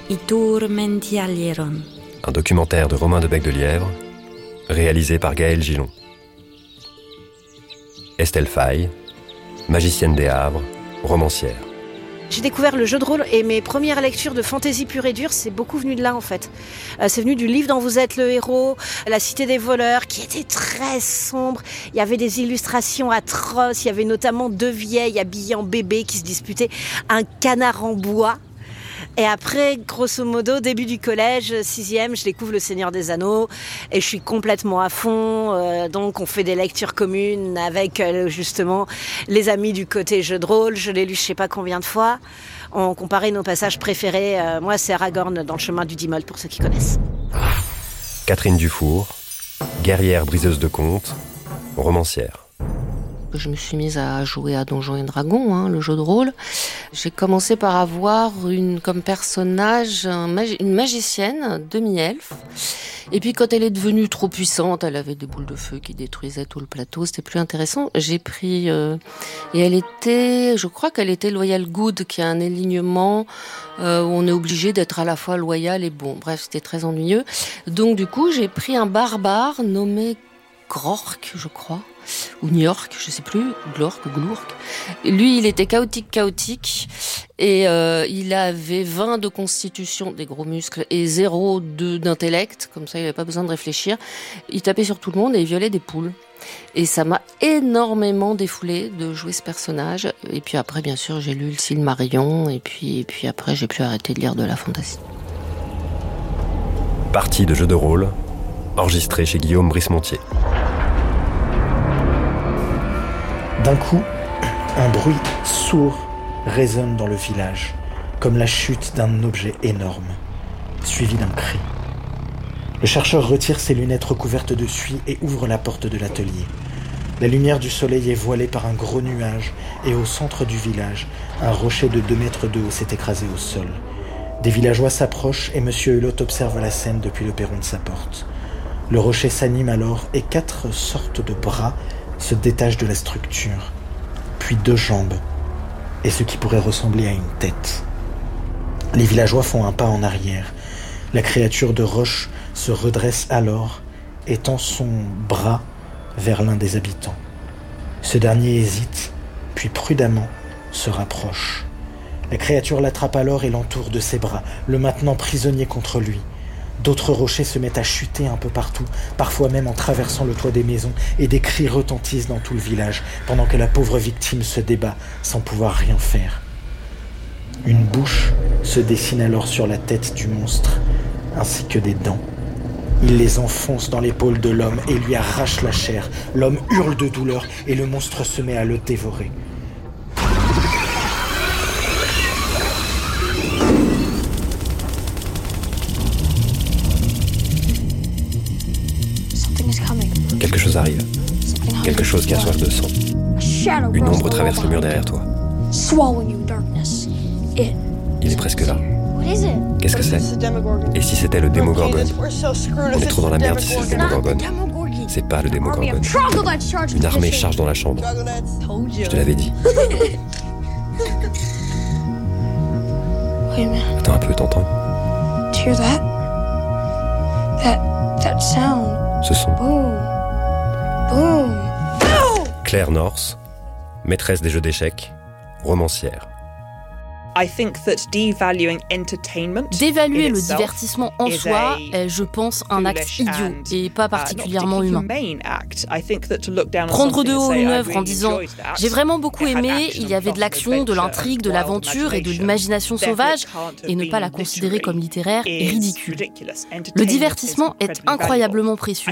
I Turmentialieron. Un documentaire de Romain de Bec de Lièvre, réalisé par Gaël Gillon. Estelle Faye, magicienne des Havres, romancière. J'ai découvert le jeu de rôle et mes premières lectures de fantaisie pure et dure, c'est beaucoup venu de là en fait. C'est venu du livre dont vous êtes le héros, La Cité des voleurs, qui était très sombre. Il y avait des illustrations atroces, il y avait notamment 2 vieilles habillées en bébé qui se disputaient un canard en bois. Et après, grosso modo, début du collège, 6e, je découvre Le Seigneur des Anneaux et je suis complètement à fond. Donc on fait des lectures communes avec justement les amis du côté jeu de rôle. Je l'ai lu je sais pas combien de fois. On comparait nos passages préférés. Moi, c'est Aragorn dans Le Chemin du Dimol, pour ceux qui connaissent. Catherine Dufour, guerrière briseuse de contes, romancière. Je me suis mise à jouer à Donjons et Dragons, le jeu de rôle. J'ai commencé par avoir comme personnage une magicienne, demi-elfe. Et puis quand elle est devenue trop puissante, elle avait des boules de feu qui détruisaient tout le plateau, c'était plus intéressant. J'ai pris... et je crois qu'elle était Loyal Good, qui a un alignement où on est obligé d'être à la fois loyal et bon. Bref, c'était très ennuyeux. Donc du coup, j'ai pris un barbare nommé Grork, je crois, ou New York, je sais plus, Glork. Lui, il était chaotique, et il avait 20 de constitution, des gros muscles, et 0 d'intellect, comme ça il n'avait pas besoin de réfléchir. Il tapait sur tout le monde et il violait des poules. Et ça m'a énormément défoulé de jouer ce personnage. Et puis après, bien sûr, j'ai lu le Silmarillion, et puis après, j'ai plus arrêté de lire de la fantasy. Partie de jeu de rôle, enregistrée chez Guillaume Brice-Montier. D'un coup, un bruit sourd résonne dans le village, comme la chute d'un objet énorme, suivi d'un cri. Le chercheur retire ses lunettes recouvertes de suie et ouvre la porte de l'atelier. La lumière du soleil est voilée par un gros nuage et au centre du village, un rocher de 2 mètres de haut s'est écrasé au sol. Des villageois s'approchent et M. Hulot observe la scène depuis le perron de sa porte. Le rocher s'anime alors et 4 sortes de bras se détachent de la structure, puis 2 jambes et ce qui pourrait ressembler à une tête. Les villageois font un pas en arrière. La créature de roche se redresse alors et tend son bras vers l'un des habitants. Ce dernier hésite, puis prudemment se rapproche. La créature l'attrape alors et l'entoure de ses bras, le maintenant prisonnier contre lui. D'autres rochers se mettent à chuter un peu partout, parfois même en traversant le toit des maisons, et des cris retentissent dans tout le village, pendant que la pauvre victime se débat sans pouvoir rien faire. Une bouche se dessine alors sur la tête du monstre, ainsi que des dents. Il les enfonce dans l'épaule de l'homme et lui arrache la chair. L'homme hurle de douleur et le monstre se met à le dévorer. Quelque chose arrive. Quelque chose qui a soif de sang. Une ombre traverse le mur derrière toi. Il est presque là. Qu'est-ce que c'est ? Et si c'était le Démogorgon ? On est trop dans la merde si c'est le Démogorgon. C'est pas le Démogorgon. Une armée charge dans la chambre. Je te l'avais dit. Attends un peu, t'entends ? Ce son. Claire North, maîtresse des jeux d'échecs, romancière. D'évaluer le divertissement en soi est, je pense, un acte idiot et pas particulièrement humain. Prendre de haut une œuvre en disant « j'ai vraiment beaucoup aimé, il y avait de l'action, de l'intrigue, de l'aventure et de l'imagination sauvage » et ne pas la considérer comme littéraire est ridicule. Le divertissement est incroyablement précieux.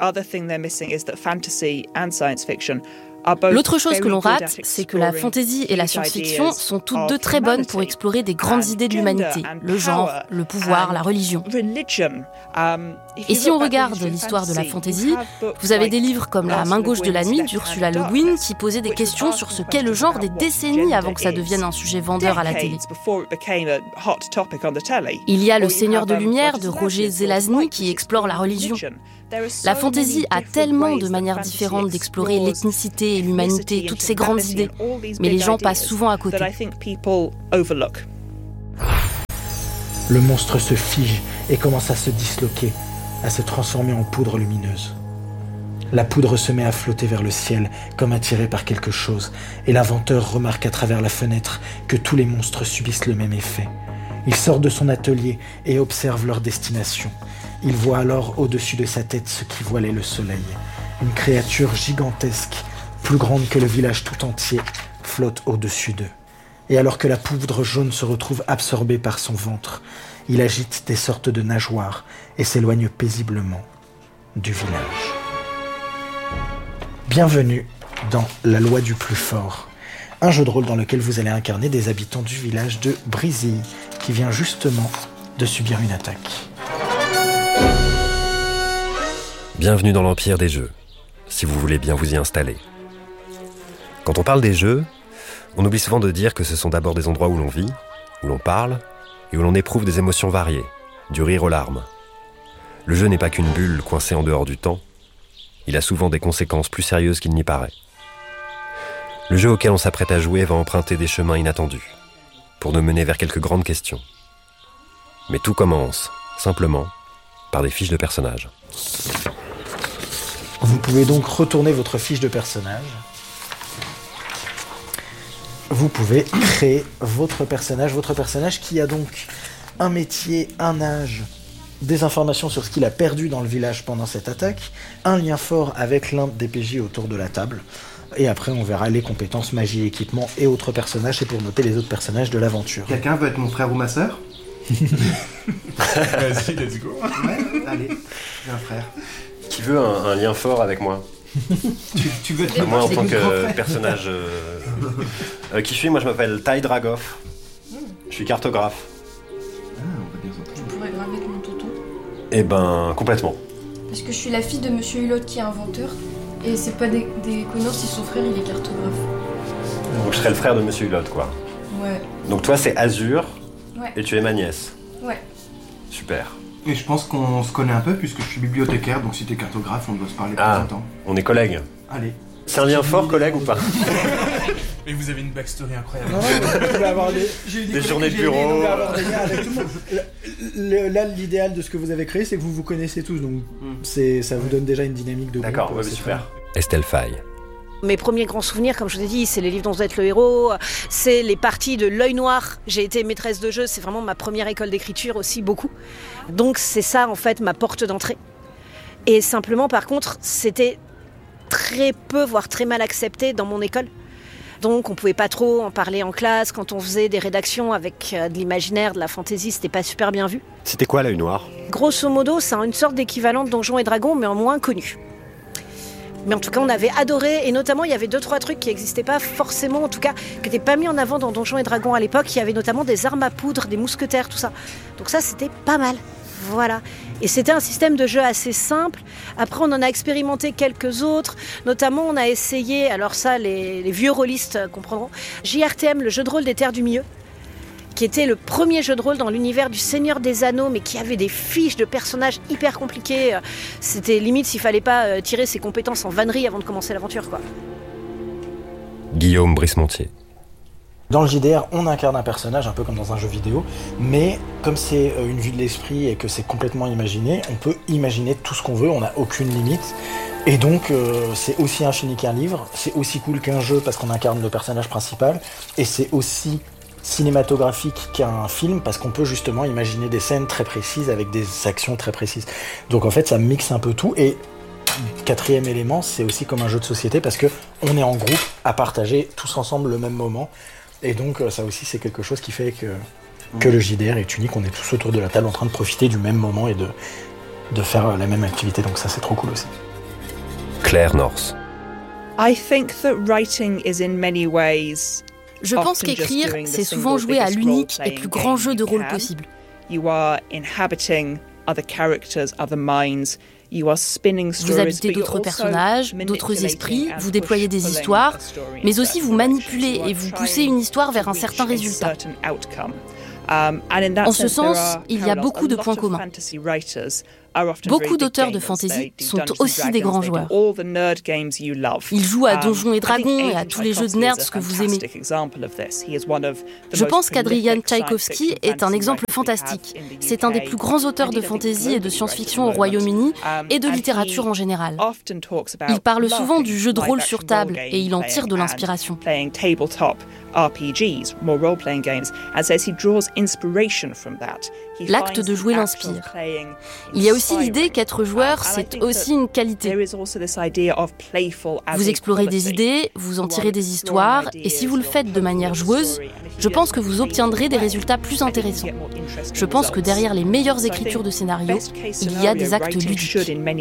L'autre chose que l'on rate, c'est que la fantasy et la science-fiction sont toutes deux très bonnes pour explorer des grandes idées de l'humanité, le genre, le pouvoir, la religion. Et si on regarde l'histoire de la fantasy, vous avez des livres comme La main gauche de la nuit d'Ursula Le Guin qui posaient des questions sur ce qu'est le genre des décennies avant que ça devienne un sujet vendeur à la télé. Il y a Le Seigneur de Lumière de Roger Zelazny qui explore la religion. La fantasy a tellement de manières différentes d'explorer l'ethnicité et l'humanité, toutes ces grandes idées, mais les gens passent souvent à côté. Le monstre se fige et commence à se disloquer, à se transformer en poudre lumineuse. La poudre se met à flotter vers le ciel, comme attirée par quelque chose, et l'inventeur remarque à travers la fenêtre que tous les monstres subissent le même effet. Il sort de son atelier et observe leur destination. Il voit alors au-dessus de sa tête ce qui voilait le soleil. Une créature gigantesque, plus grande que le village tout entier, flotte au-dessus d'eux. Et alors que la poudre jaune se retrouve absorbée par son ventre, il agite des sortes de nageoires et s'éloigne paisiblement du village. Bienvenue dans La Loi du plus fort, un jeu de rôle dans lequel vous allez incarner des habitants du village de Brizille, qui vient justement de subir une attaque. Bienvenue dans l'Empire des Jeux, si vous voulez bien vous y installer. Quand on parle des jeux, on oublie souvent de dire que ce sont d'abord des endroits où l'on vit, où l'on parle, et où l'on éprouve des émotions variées, du rire aux larmes. Le jeu n'est pas qu'une bulle coincée en dehors du temps, il a souvent des conséquences plus sérieuses qu'il n'y paraît. Le jeu auquel on s'apprête à jouer va emprunter des chemins inattendus, pour nous mener vers quelques grandes questions. Mais tout commence, simplement, par des fiches de personnages. Vous pouvez donc retourner votre fiche de personnage. Vous pouvez créer votre personnage qui a donc un métier, un âge, des informations sur ce qu'il a perdu dans le village pendant cette attaque, un lien fort avec l'un des PJ autour de la table, et après on verra les compétences, magie, équipement et autres personnages, c'est pour noter les autres personnages de l'aventure. Quelqu'un veut être mon frère ou ma sœur? Vas-y, let's go. Ouais, allez, j'ai un frère. Qui veut un lien fort avec moi? Tu veux être moi en tant que personnage... qui suis? Moi je m'appelle Ty Dragoff. Je suis cartographe. Tu pourrais graver avec mon tonton? Eh ben, complètement. Parce que je suis la fille de Monsieur Hulot qui est inventeur. Et c'est pas des connards si son frère il est cartographe. Donc je serais le frère de Monsieur Hulot, quoi. Ouais. Donc toi c'est Azur, ouais. Et tu es ma nièce. Ouais. Super. Et je pense qu'on se connaît un peu puisque je suis bibliothécaire, donc si t'es cartographe, on doit se parler plus longtemps. On est collègues. Allez. C'est un lien fort, collègue, ou pas? Mais vous avez une backstory incroyable. Vous pouvez avoir des journées de bureau. Vous pouvez avoir des liens avec tout le monde. Là, l'idéal de ce que vous avez créé, c'est que vous vous connaissez tous, donc ça vous donne déjà une dynamique de groupe. D'accord, ouais, super. Estelle Faye. Mes premiers grands souvenirs, comme je vous ai dit, c'est les livres dont vous êtes le héros, c'est les parties de l'œil noir. J'ai été maîtresse de jeu, c'est vraiment ma première école d'écriture aussi, beaucoup. Donc c'est ça, en fait, ma porte d'entrée. Et simplement, par contre, c'était très peu, voire très mal accepté dans mon école. Donc on pouvait pas trop en parler en classe. Quand on faisait des rédactions avec de l'imaginaire, de la fantaisie, c'était pas super bien vu. C'était quoi l'œil noir? Grosso modo, c'est une sorte d'équivalent de Donjons et Dragons, mais en moins connu. Mais en tout cas, on avait adoré, et notamment, il y avait 2-3 trucs qui n'existaient pas forcément, en tout cas, qui n'étaient pas mis en avant dans Donjons et Dragons à l'époque. Il y avait notamment des armes à poudre, des mousquetaires, tout ça. Donc ça, c'était pas mal. Voilà. Et c'était un système de jeu assez simple. Après, on en a expérimenté quelques autres. Notamment, on a essayé, alors ça, les vieux rôlistes comprendront, JRTM, le jeu de rôle des Terres du Milieu, qui était le premier jeu de rôle dans l'univers du Seigneur des Anneaux, mais qui avait des fiches de personnages hyper compliquées. C'était limite s'il fallait pas tirer ses compétences en vannerie avant de commencer l'aventure, quoi. Guillaume Brismontier. Dans le JDR, on incarne un personnage un peu comme dans un jeu vidéo, mais comme c'est une vue de l'esprit et que c'est complètement imaginé, on peut imaginer tout ce qu'on veut, on n'a aucune limite. Et donc, c'est aussi infini qu'un livre, c'est aussi cool qu'un jeu parce qu'on incarne le personnage principal, et c'est aussi cinématographique qu'un film parce qu'on peut justement imaginer des scènes très précises avec des actions très précises. Donc en fait, ça mixe un peu tout. Et quatrième élément, c'est aussi comme un jeu de société parce que on est en groupe à partager tous ensemble le même moment. Et donc ça aussi, c'est quelque chose qui fait que le JDR est unique. On est tous autour de la table en train de profiter du même moment et de faire la même activité. Donc ça, c'est trop cool aussi. Claire North. Je pense qu'écrire, c'est souvent jouer à l'unique et plus grand jeu de rôle possible. Vous habitez d'autres personnages, d'autres esprits, vous déployez des histoires, mais aussi vous manipulez et vous poussez une histoire vers un certain résultat. En ce sens, il y a beaucoup de points communs. Beaucoup d'auteurs de fantasy sont aussi des grands joueurs. Ils jouent à Donjons et Dragons et à tous les jeux de nerds que vous aimez. Je pense qu'Adrian Tchaïkovski est un exemple fantastique. C'est un des plus grands auteurs de fantasy et de science-fiction au Royaume-Uni et de littérature en général. Il parle souvent du jeu de rôle sur table et il en tire de l'inspiration. L'acte de jouer l'inspire. Il y a aussi l'idée qu'être joueur, c'est aussi une qualité. Vous explorez des idées, vous en tirez des histoires, et si vous le faites de manière joueuse, je pense que vous obtiendrez des résultats plus intéressants. Je pense que derrière les meilleures écritures de scénarios, il y a des actes ludiques.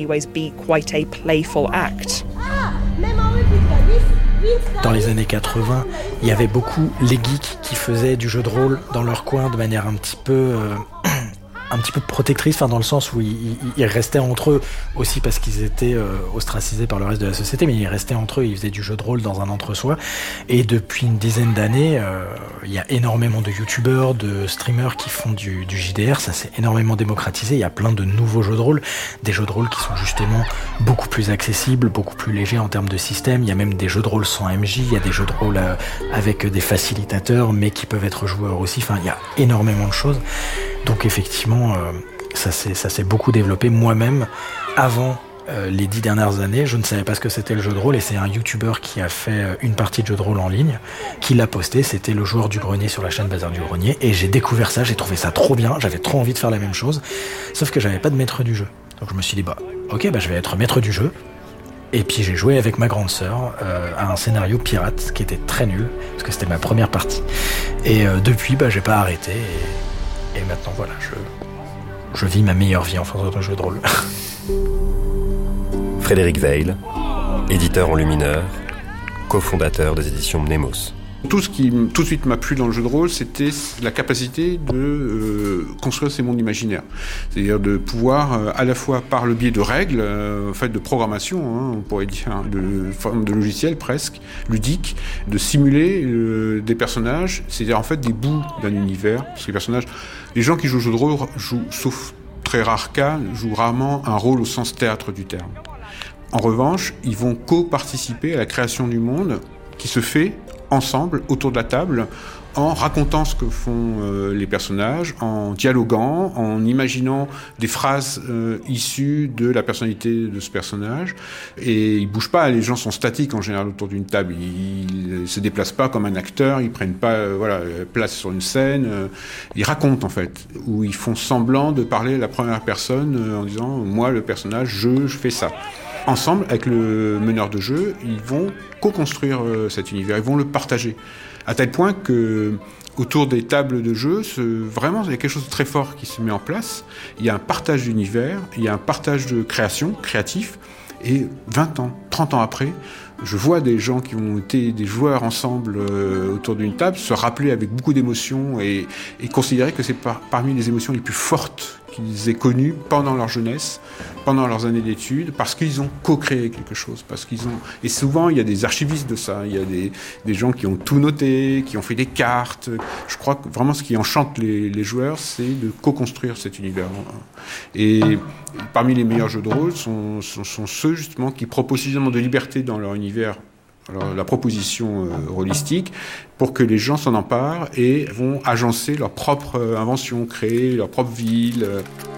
Dans les années 80, il y avait beaucoup les geeks qui faisaient du jeu de rôle dans leur coin de manière un petit peu protectrice, dans le sens où ils restaient entre eux aussi parce qu'ils étaient ostracisés par le reste de la société, mais ils restaient entre eux, ils faisaient du jeu de rôle dans un entre-soi. Et depuis une dizaine d'années, il y a énormément de youtubeurs, de streamers qui font du JDR, ça s'est énormément démocratisé, il y a plein de nouveaux jeux de rôle, des jeux de rôle qui sont justement beaucoup plus accessibles, beaucoup plus légers en termes de système, il y a même des jeux de rôle sans MJ, il y a des jeux de rôle avec des facilitateurs, mais qui peuvent être joueurs aussi, il y a énormément de choses. Donc effectivement, ça s'est beaucoup développé. Moi-même, avant les 10 dernières années, je ne savais pas ce que c'était le jeu de rôle, et c'est un youtubeur qui a fait une partie de jeu de rôle en ligne, qui l'a posté, c'était le joueur du grenier sur la chaîne Bazar du Grenier, et j'ai découvert ça, j'ai trouvé ça trop bien, j'avais trop envie de faire la même chose, sauf que j'avais pas de maître du jeu. Donc je me suis dit, je vais être maître du jeu. Et puis j'ai joué avec ma grande sœur à un scénario pirate qui était très nul, parce que c'était ma première partie. Et depuis, j'ai pas arrêté, et maintenant, voilà, je vis ma meilleure vie en faisant un jeu de rôle. Frédéric Weil, éditeur en lumineur, cofondateur des éditions Mnemos. Tout ce qui tout de suite m'a plu dans le jeu de rôle, c'était la capacité de construire ces mondes imaginaires. C'est-à-dire de pouvoir, à la fois par le biais de règles, de programmation, on pourrait dire, de forme de logiciel presque, ludique, de simuler des personnages, c'est-à-dire en fait des bouts d'un univers. Parce que les gens qui jouent au jeu de rôle jouent, sauf très rare cas, jouent rarement un rôle au sens théâtre du terme. En revanche, ils vont co-participer à la création du monde qui se fait ensemble, autour de la table, en racontant ce que font les personnages, en dialoguant, en imaginant des phrases issues de la personnalité de ce personnage. Et ils bougent pas, les gens sont statiques en général autour d'une table. Ils se déplacent pas comme un acteur, ils prennent pas place sur une scène. Ils racontent en fait, ou ils font semblant de parler à la première personne en disant « moi, le personnage, je fais ça ». Ensemble, avec le meneur de jeu, ils vont co-construire cet univers, ils vont le partager. À tel point que, autour des tables de jeu, vraiment, il y a quelque chose de très fort qui se met en place. Il y a un partage d'univers, il y a un partage de création, créatif. Et 20 ans, 30 ans après, je vois des gens qui ont été des joueurs ensemble autour d'une table se rappeler avec beaucoup d'émotions et considérer que c'est parmi les émotions les plus fortes qu'ils aient connues pendant leur jeunesse, pendant leurs années d'études, parce qu'ils ont co-créé quelque chose. Et souvent, il y a des archivistes de ça, il y a des gens qui ont tout noté, qui ont fait des cartes. Je crois que vraiment ce qui enchante les joueurs, c'est de co-construire cet univers. Et parmi les meilleurs jeux de rôle sont ceux justement qui proposent suffisamment de liberté dans leur univers, alors la proposition rôlistique, pour que les gens s'en emparent et vont agencer leur propre invention, créer leur propre ville.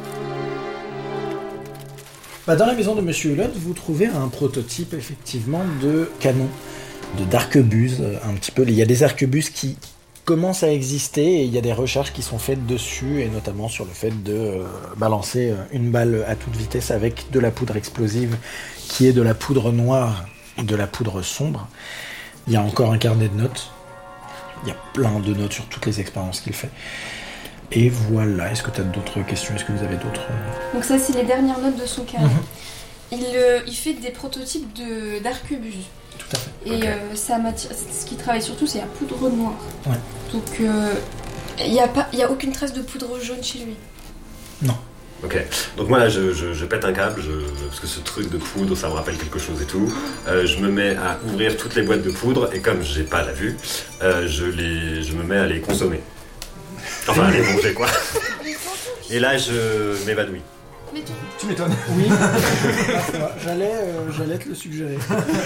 Dans la maison de Monsieur Hulot, vous trouvez un prototype effectivement de canon, d'arquebuse un petit peu. Il y a des arquebuses qui commencent à exister et il y a des recherches qui sont faites dessus, et notamment sur le fait de balancer une balle à toute vitesse avec de la poudre explosive qui est de la poudre noire, de la poudre sombre. Il y a encore un carnet de notes. Il y a plein de notes sur toutes les expériences qu'il fait. Et voilà, est-ce que tu as d'autres questions ? Est-ce que vous avez d'autres... Donc ça, c'est les dernières notes de son carnet. Il fait des prototypes d'arquebuses. Tout à fait. Et ce qu'il travaille surtout, c'est la poudre noire. Ouais. Donc il n'y a aucune trace de poudre jaune chez lui. Non. Ok, donc moi là je pète un câble, parce que ce truc de poudre ça me rappelle quelque chose et tout. Je me mets à ouvrir toutes les boîtes de poudre et comme j'ai pas la vue, je me mets à les consommer. Enfin à les manger quoi. Et là je m'évanouis. Mais tu m'étonnes. Oui, j'allais te le suggérer.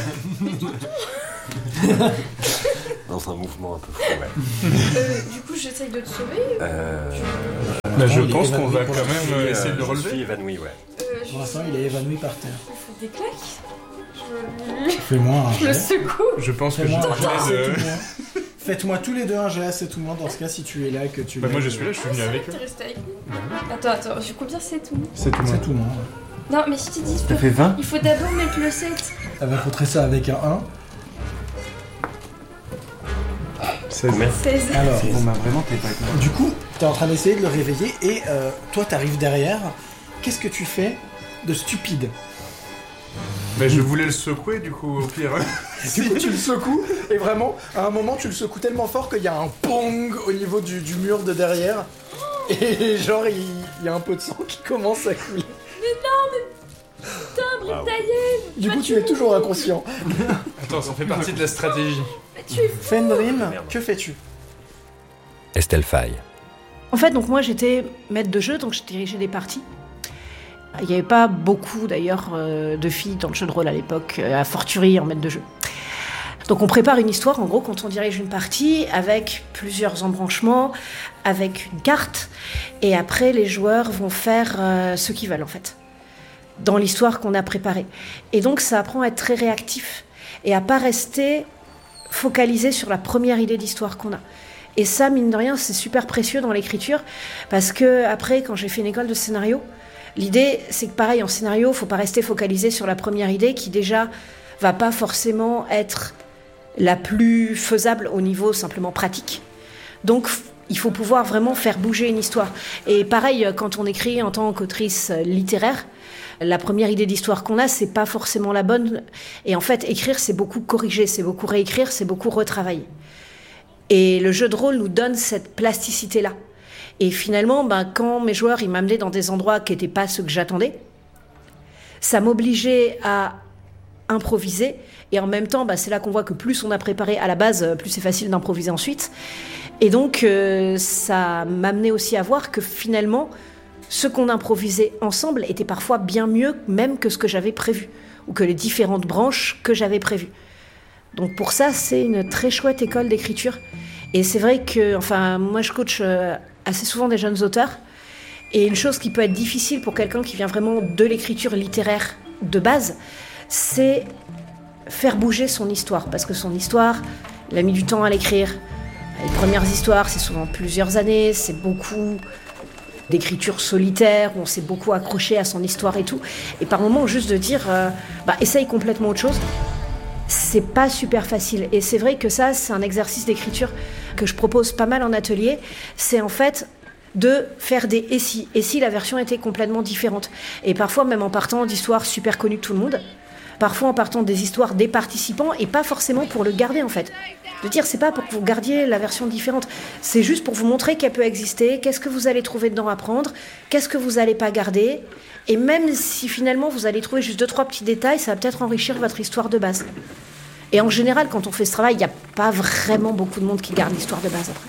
Dans un mouvement un peu fou, ouais. Du coup, j'essaye de te sauver. Je pense qu'on va quand même essayer de le relever. Je suis évanoui, ouais. Pour l'instant, il est évanoui par terre. Je fais des claques. Fais-moi un Je le jet. secoue. Je pense que Faites-moi tous les deux un jet, c'est tout le monde dans ce cas si tu es là que tu. Moi je suis là, je suis venu avec eux. T'es resté avec nous. Attends, j'ai combien c'est tout? C'est tout le monde. Non, mais si tu dis. T'as fait 20? Il faut d'abord mettre le 7. Elle va contrer ça avec un 1. 16. Alors, Vraiment, t'es pas avec moi. du coup, t'es en train d'essayer de le réveiller et toi t'arrives derrière. Qu'est-ce que tu fais de stupide? Je voulais le secouer du coup, au pire. Du coup, tu le secoues et vraiment, à un moment, tu le secoues tellement fort qu'il y a un pong au niveau du mur de derrière. Et genre, il y a un peu de sang qui commence à couler. Mais non, mais. Putain, Britaïen. Du coup, tu es toujours inconscient. Attends, ça fait partie de la stratégie. Mais tu es fou. Fenrim, que fais-tu? Estelle Faye. En fait, donc moi j'étais maître de jeu, donc je dirigeais des parties. Il n'y avait pas beaucoup d'ailleurs de filles dans le jeu de rôle à l'époque, à fortiori en maître de jeu. Donc on prépare une histoire en gros quand on dirige une partie avec plusieurs embranchements, avec une carte, et après les joueurs vont faire ce qu'ils veulent en fait, dans l'histoire qu'on a préparée. Et donc ça apprend à être très réactif et à pas rester focalisé sur la première idée d'histoire qu'on a. Et ça, mine de rien, c'est super précieux dans l'écriture, parce que après, quand j'ai fait une école de scénario, l'idée, c'est que pareil, en scénario, faut pas rester focalisé sur la première idée qui déjà va pas forcément être la plus faisable au niveau simplement pratique. Donc, il faut pouvoir vraiment faire bouger une histoire. Et pareil, quand on écrit en tant qu'autrice littéraire, la première idée d'histoire qu'on a, c'est pas forcément la bonne. Et en fait, écrire, c'est beaucoup corriger, c'est beaucoup réécrire, c'est beaucoup retravailler. Et le jeu de rôle nous donne cette plasticité-là. Et finalement, quand mes joueurs ils m'amenaient dans des endroits qui n'étaient pas ceux que j'attendais, ça m'obligeait à improviser. Et en même temps, c'est là qu'on voit que plus on a préparé à la base, plus c'est facile d'improviser ensuite. Et donc, ça m'amenait aussi à voir que finalement, ce qu'on improvisait ensemble était parfois bien mieux même que ce que j'avais prévu, ou que les différentes branches que j'avais prévues. Donc pour ça, c'est une très chouette école d'écriture. Et c'est vrai que, moi je coach assez souvent des jeunes auteurs. Et une chose qui peut être difficile pour quelqu'un qui vient vraiment de l'écriture littéraire de base, c'est faire bouger son histoire. Parce que son histoire, il a mis du temps à l'écrire. Les premières histoires, c'est souvent plusieurs années, c'est beaucoup d'écriture solitaire, où on s'est beaucoup accroché à son histoire et tout. Et par moments, juste de dire, essaye complètement autre chose, c'est pas super facile. Et c'est vrai que ça, c'est un exercice d'écriture que je propose pas mal en atelier. C'est en fait de faire des « et si ». Et si la version était complètement différente. Et parfois, même en partant d'histoires super connues de tout le monde, parfois en partant des histoires des participants, et pas forcément pour le garder en fait. De dire, c'est pas pour que vous gardiez la version différente, c'est juste pour vous montrer qu'elle peut exister, qu'est-ce que vous allez trouver dedans à prendre, qu'est-ce que vous allez pas garder, et même si finalement vous allez trouver juste 2-3 petits détails, ça va peut-être enrichir votre histoire de base. Et en général, quand on fait ce travail, il n'y a pas vraiment beaucoup de monde qui garde l'histoire de base après.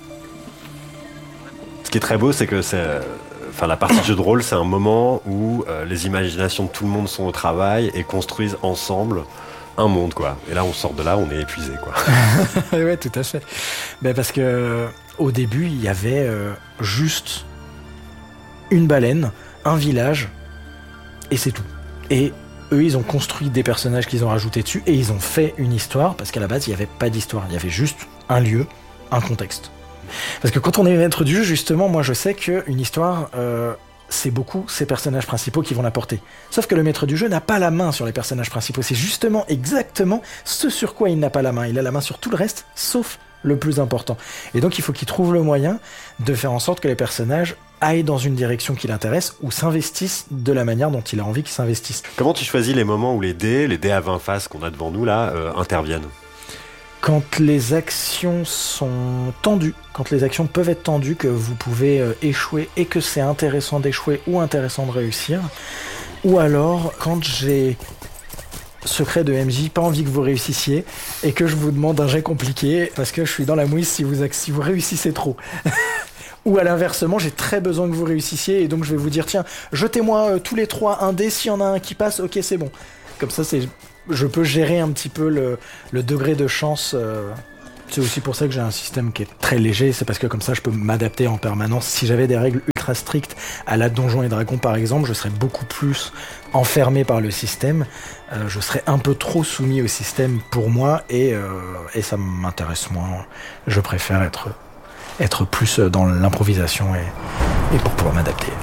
Ce qui est très beau, c'est que la partie de jeu de rôle, c'est un moment où les imaginations de tout le monde sont au travail et construisent ensemble un monde, quoi. Et là, on sort de là, on est épuisé, quoi. Ouais, tout à fait. Parce que au début, il y avait juste une baleine, un village, et c'est tout. Et eux, ils ont construit des personnages qu'ils ont rajoutés dessus, et ils ont fait une histoire, parce qu'à la base, il n'y avait pas d'histoire. Il y avait juste un lieu, un contexte. Parce que quand on est maître du jeu, justement, moi, je sais qu'une histoire... c'est beaucoup ces personnages principaux qui vont la porter. Sauf que le maître du jeu n'a pas la main sur les personnages principaux. C'est justement exactement ce sur quoi il n'a pas la main. Il a la main sur tout le reste, sauf le plus important. Et donc il faut qu'il trouve le moyen de faire en sorte que les personnages aillent dans une direction qui l'intéresse ou s'investissent de la manière dont il a envie qu'ils s'investissent. Comment tu choisis les moments où les dés à 20 faces qu'on a devant nous là interviennent ? Quand les actions sont tendues, quand les actions peuvent être tendues, que vous pouvez échouer et que c'est intéressant d'échouer ou intéressant de réussir, ou alors quand j'ai secret de MJ, pas envie que vous réussissiez et que je vous demande un jet compliqué parce que je suis dans la mouise si vous réussissez trop. Ou à l'inversement, j'ai très besoin que vous réussissiez et donc je vais vous dire tiens, jetez-moi tous les 3 un dé, s'il y en a un qui passe, ok c'est bon. Comme ça, je peux gérer un petit peu le degré de chance. C'est aussi pour ça que j'ai un système qui est très léger, c'est parce que comme ça je peux m'adapter en permanence. Si j'avais des règles ultra strictes à la Donjons et Dragons par exemple, je serais beaucoup plus enfermé par le système, je serais un peu trop soumis au système pour moi et ça m'intéresse moins. Je préfère être plus dans l'improvisation et pour pouvoir m'adapter.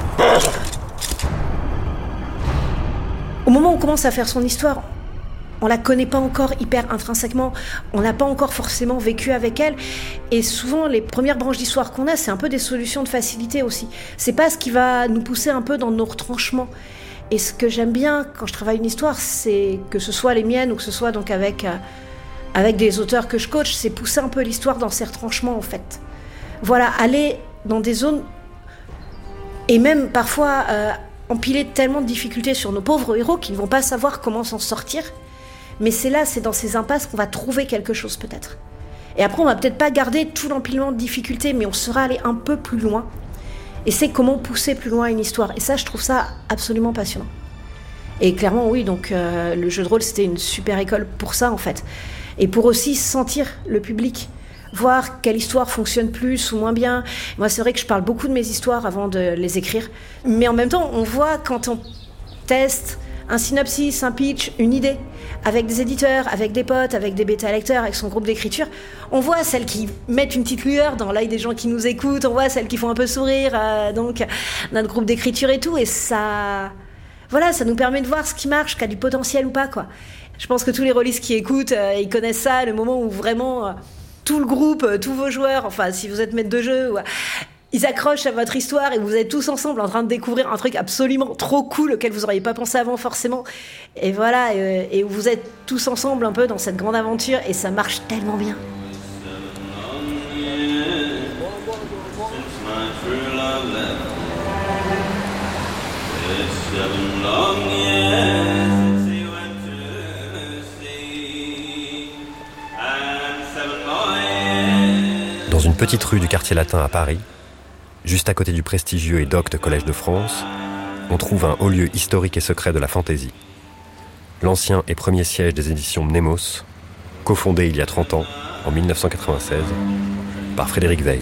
Au moment où on commence à faire son histoire, on la connaît pas encore hyper intrinsèquement, on n'a pas encore forcément vécu avec elle, et souvent les premières branches d'histoire qu'on a, c'est un peu des solutions de facilité aussi. C'est pas ce qui va nous pousser un peu dans nos retranchements. Et ce que j'aime bien quand je travaille une histoire, c'est que ce soit les miennes ou que ce soit donc avec des auteurs que je coach, c'est pousser un peu l'histoire dans ses retranchements en fait. Voilà, aller dans des zones et même parfois empiler tellement de difficultés sur nos pauvres héros qu'ils ne vont pas savoir comment s'en sortir. Mais c'est dans ces impasses qu'on va trouver quelque chose peut-être. Et après, on va peut-être pas garder tout l'empilement de difficultés, mais on sera allé un peu plus loin. Et c'est comment pousser plus loin une histoire. Et ça, je trouve ça absolument passionnant. Et clairement, oui, donc le jeu de rôle, c'était une super école pour ça, en fait. Et pour aussi sentir le public, voir quelle histoire fonctionne plus ou moins bien. Moi, c'est vrai que je parle beaucoup de mes histoires avant de les écrire. Mais en même temps, on voit quand on teste un synopsis, un pitch, une idée, avec des éditeurs, avec des potes, avec des bêta-lecteurs, avec son groupe d'écriture, on voit celles qui mettent une petite lueur dans l'œil des gens qui nous écoutent, on voit celles qui font un peu sourire, donc notre groupe d'écriture et tout, et ça nous permet de voir ce qui marche, qui a du potentiel ou pas, quoi. Je pense que tous les rôlistes qui écoutent, ils connaissent ça, le moment où vraiment tout le groupe, tous vos joueurs, enfin si vous êtes maître de jeu, ils accrochent à votre histoire et vous êtes tous ensemble en train de découvrir un truc absolument trop cool auquel vous n'auriez pas pensé avant forcément. Et voilà, et vous êtes tous ensemble un peu dans cette grande aventure et ça marche tellement bien. Dans une petite rue du quartier latin à Paris, juste à côté du prestigieux et docte Collège de France, on trouve un haut lieu historique et secret de la fantaisie. L'ancien et premier siège des éditions Mnemos, cofondé il y a 30 ans, en 1996, par Frédéric Weil.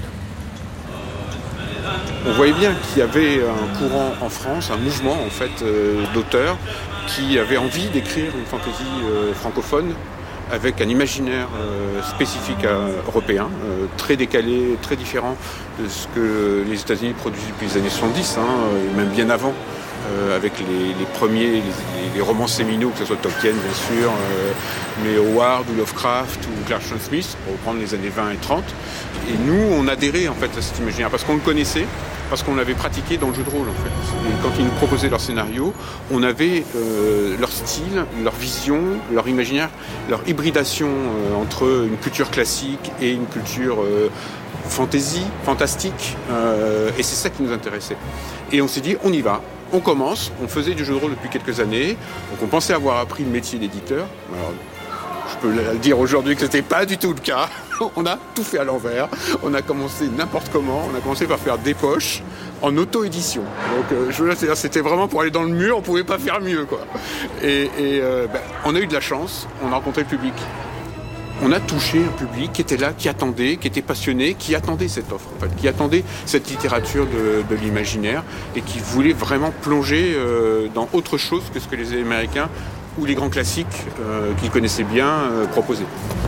On voyait bien qu'il y avait un courant en France, un mouvement en fait d'auteurs qui avaient envie d'écrire une fantaisie francophone avec un imaginaire spécifique européen, très décalé, très différent de ce que les États-Unis produisent depuis les années 70, et même bien avant, avec les premiers, les romans séminaux, que ce soit Tolkien bien sûr, mais Howard ou Lovecraft ou Clarkson Smith, pour reprendre les années 20 et 30. Et nous, on adhérait en fait à cet imaginaire parce qu'on le connaissait, parce qu'on l'avait pratiqué dans le jeu de rôle en fait. Et quand ils nous proposaient leur scénario, on avait leur style, leur vision, leur imaginaire, leur hybridation entre une culture classique et une culture fantastique, et c'est ça qui nous intéressait. Et on s'est dit, on y va, on commence, on faisait du jeu de rôle depuis quelques années, donc on pensait avoir appris le métier d'éditeur. Alors, je peux le dire aujourd'hui que c'était pas du tout le cas. On a tout fait à l'envers. On a commencé n'importe comment. On a commencé par faire des poches en auto-édition. Donc, c'était vraiment pour aller dans le mur. On pouvait pas faire mieux, quoi. Et on a eu de la chance. On a rencontré le public. On a touché un public qui était là, qui attendait, qui était passionné, qui attendait cette offre, en fait, qui attendait cette littérature de l'imaginaire et qui voulait vraiment plonger dans autre chose que ce que les Américains ou les grands classiques qu'ils connaissaient bien proposaient.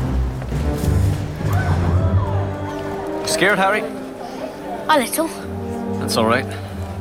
Scared, Harry? A little. That's all right.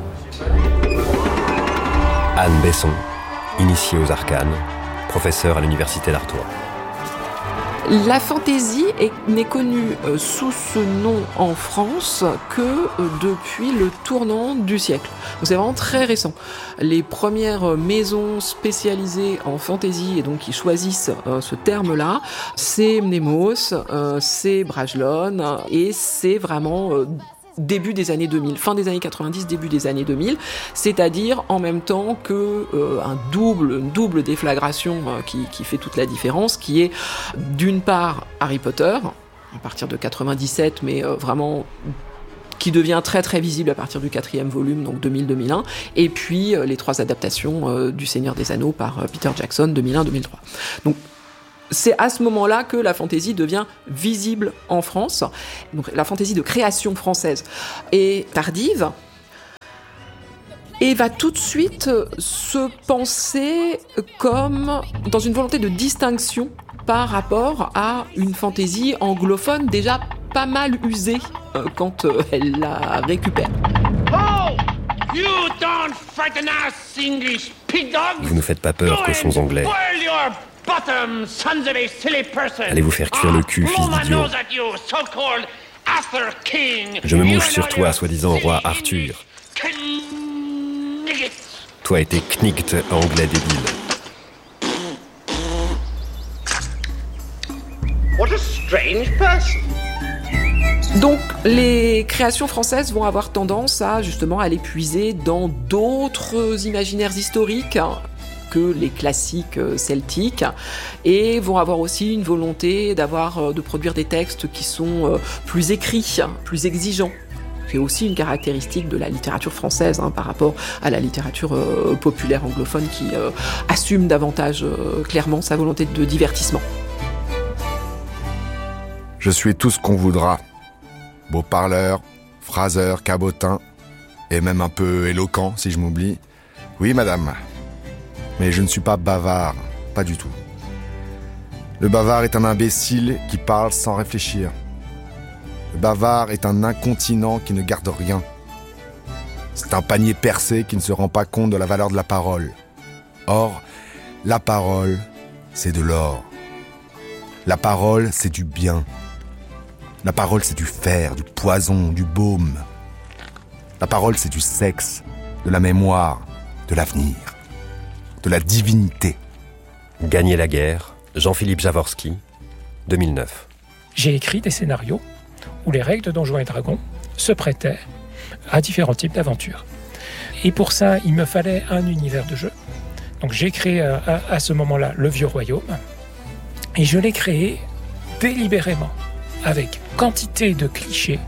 Anne Besson, initiée aux arcanes, professeure à l'université d'Artois. La fantaisie n'est connue sous ce nom en France que depuis le tournant du siècle. Donc c'est vraiment très récent. Les premières maisons spécialisées en fantaisie et donc qui choisissent ce terme-là, c'est Mnemos, c'est Brajlon et c'est vraiment début des années 2000, fin des années 90, début des années 2000, c'est-à-dire en même temps que une double déflagration qui fait toute la différence, qui est d'une part Harry Potter, à partir de 97, mais vraiment qui devient très très visible à partir du 4e volume, donc 2000-2001, et puis les 3 adaptations du Seigneur des Anneaux par Peter Jackson, 2001-2003. Donc c'est à ce moment-là que la fantaisie devient visible en France. Donc la fantaisie de création française est tardive et va tout de suite se penser comme dans une volonté de distinction par rapport à une fantaisie anglophone déjà pas mal usée quand elle la récupère. Oh, you don't frighten us, English pig dog. Vous ne faites pas peur, cochons anglais. Bottom, sons of a silly person. Allez vous faire cuire le cul, fils d'idiot. Je me mouche sur toi, soi-disant roi Arthur. Toi et tes knicked anglais débiles. What a strange person. Donc, les créations françaises vont avoir tendance à, justement, aller puiser dans d'autres imaginaires historiques que les classiques celtiques, et vont avoir aussi une volonté de produire des textes qui sont plus écrits, plus exigeants. C'est aussi une caractéristique de la littérature française par rapport à la littérature populaire anglophone qui assume davantage clairement sa volonté de divertissement. Je suis tout ce qu'on voudra. Beau parleur, phraseur, cabotin, et même un peu éloquent si je m'oublie. Oui, madame. Mais je ne suis pas bavard, pas du tout. Le bavard est un imbécile qui parle sans réfléchir. Le bavard est un incontinent qui ne garde rien. C'est un panier percé qui ne se rend pas compte de la valeur de la parole. Or, la parole, c'est de l'or. La parole, c'est du bien. La parole, c'est du fer, du poison, du baume. La parole, c'est du sexe, de la mémoire, de l'avenir, de la divinité. Gagner la guerre, Jean-Philippe Jaworski, 2009. J'ai écrit des scénarios où les règles de Donjons et Dragons se prêtaient à différents types d'aventures. Et pour ça, il me fallait un univers de jeu. Donc j'ai créé à ce moment-là le Vieux Royaume. Et je l'ai créé délibérément, avec quantité de clichés,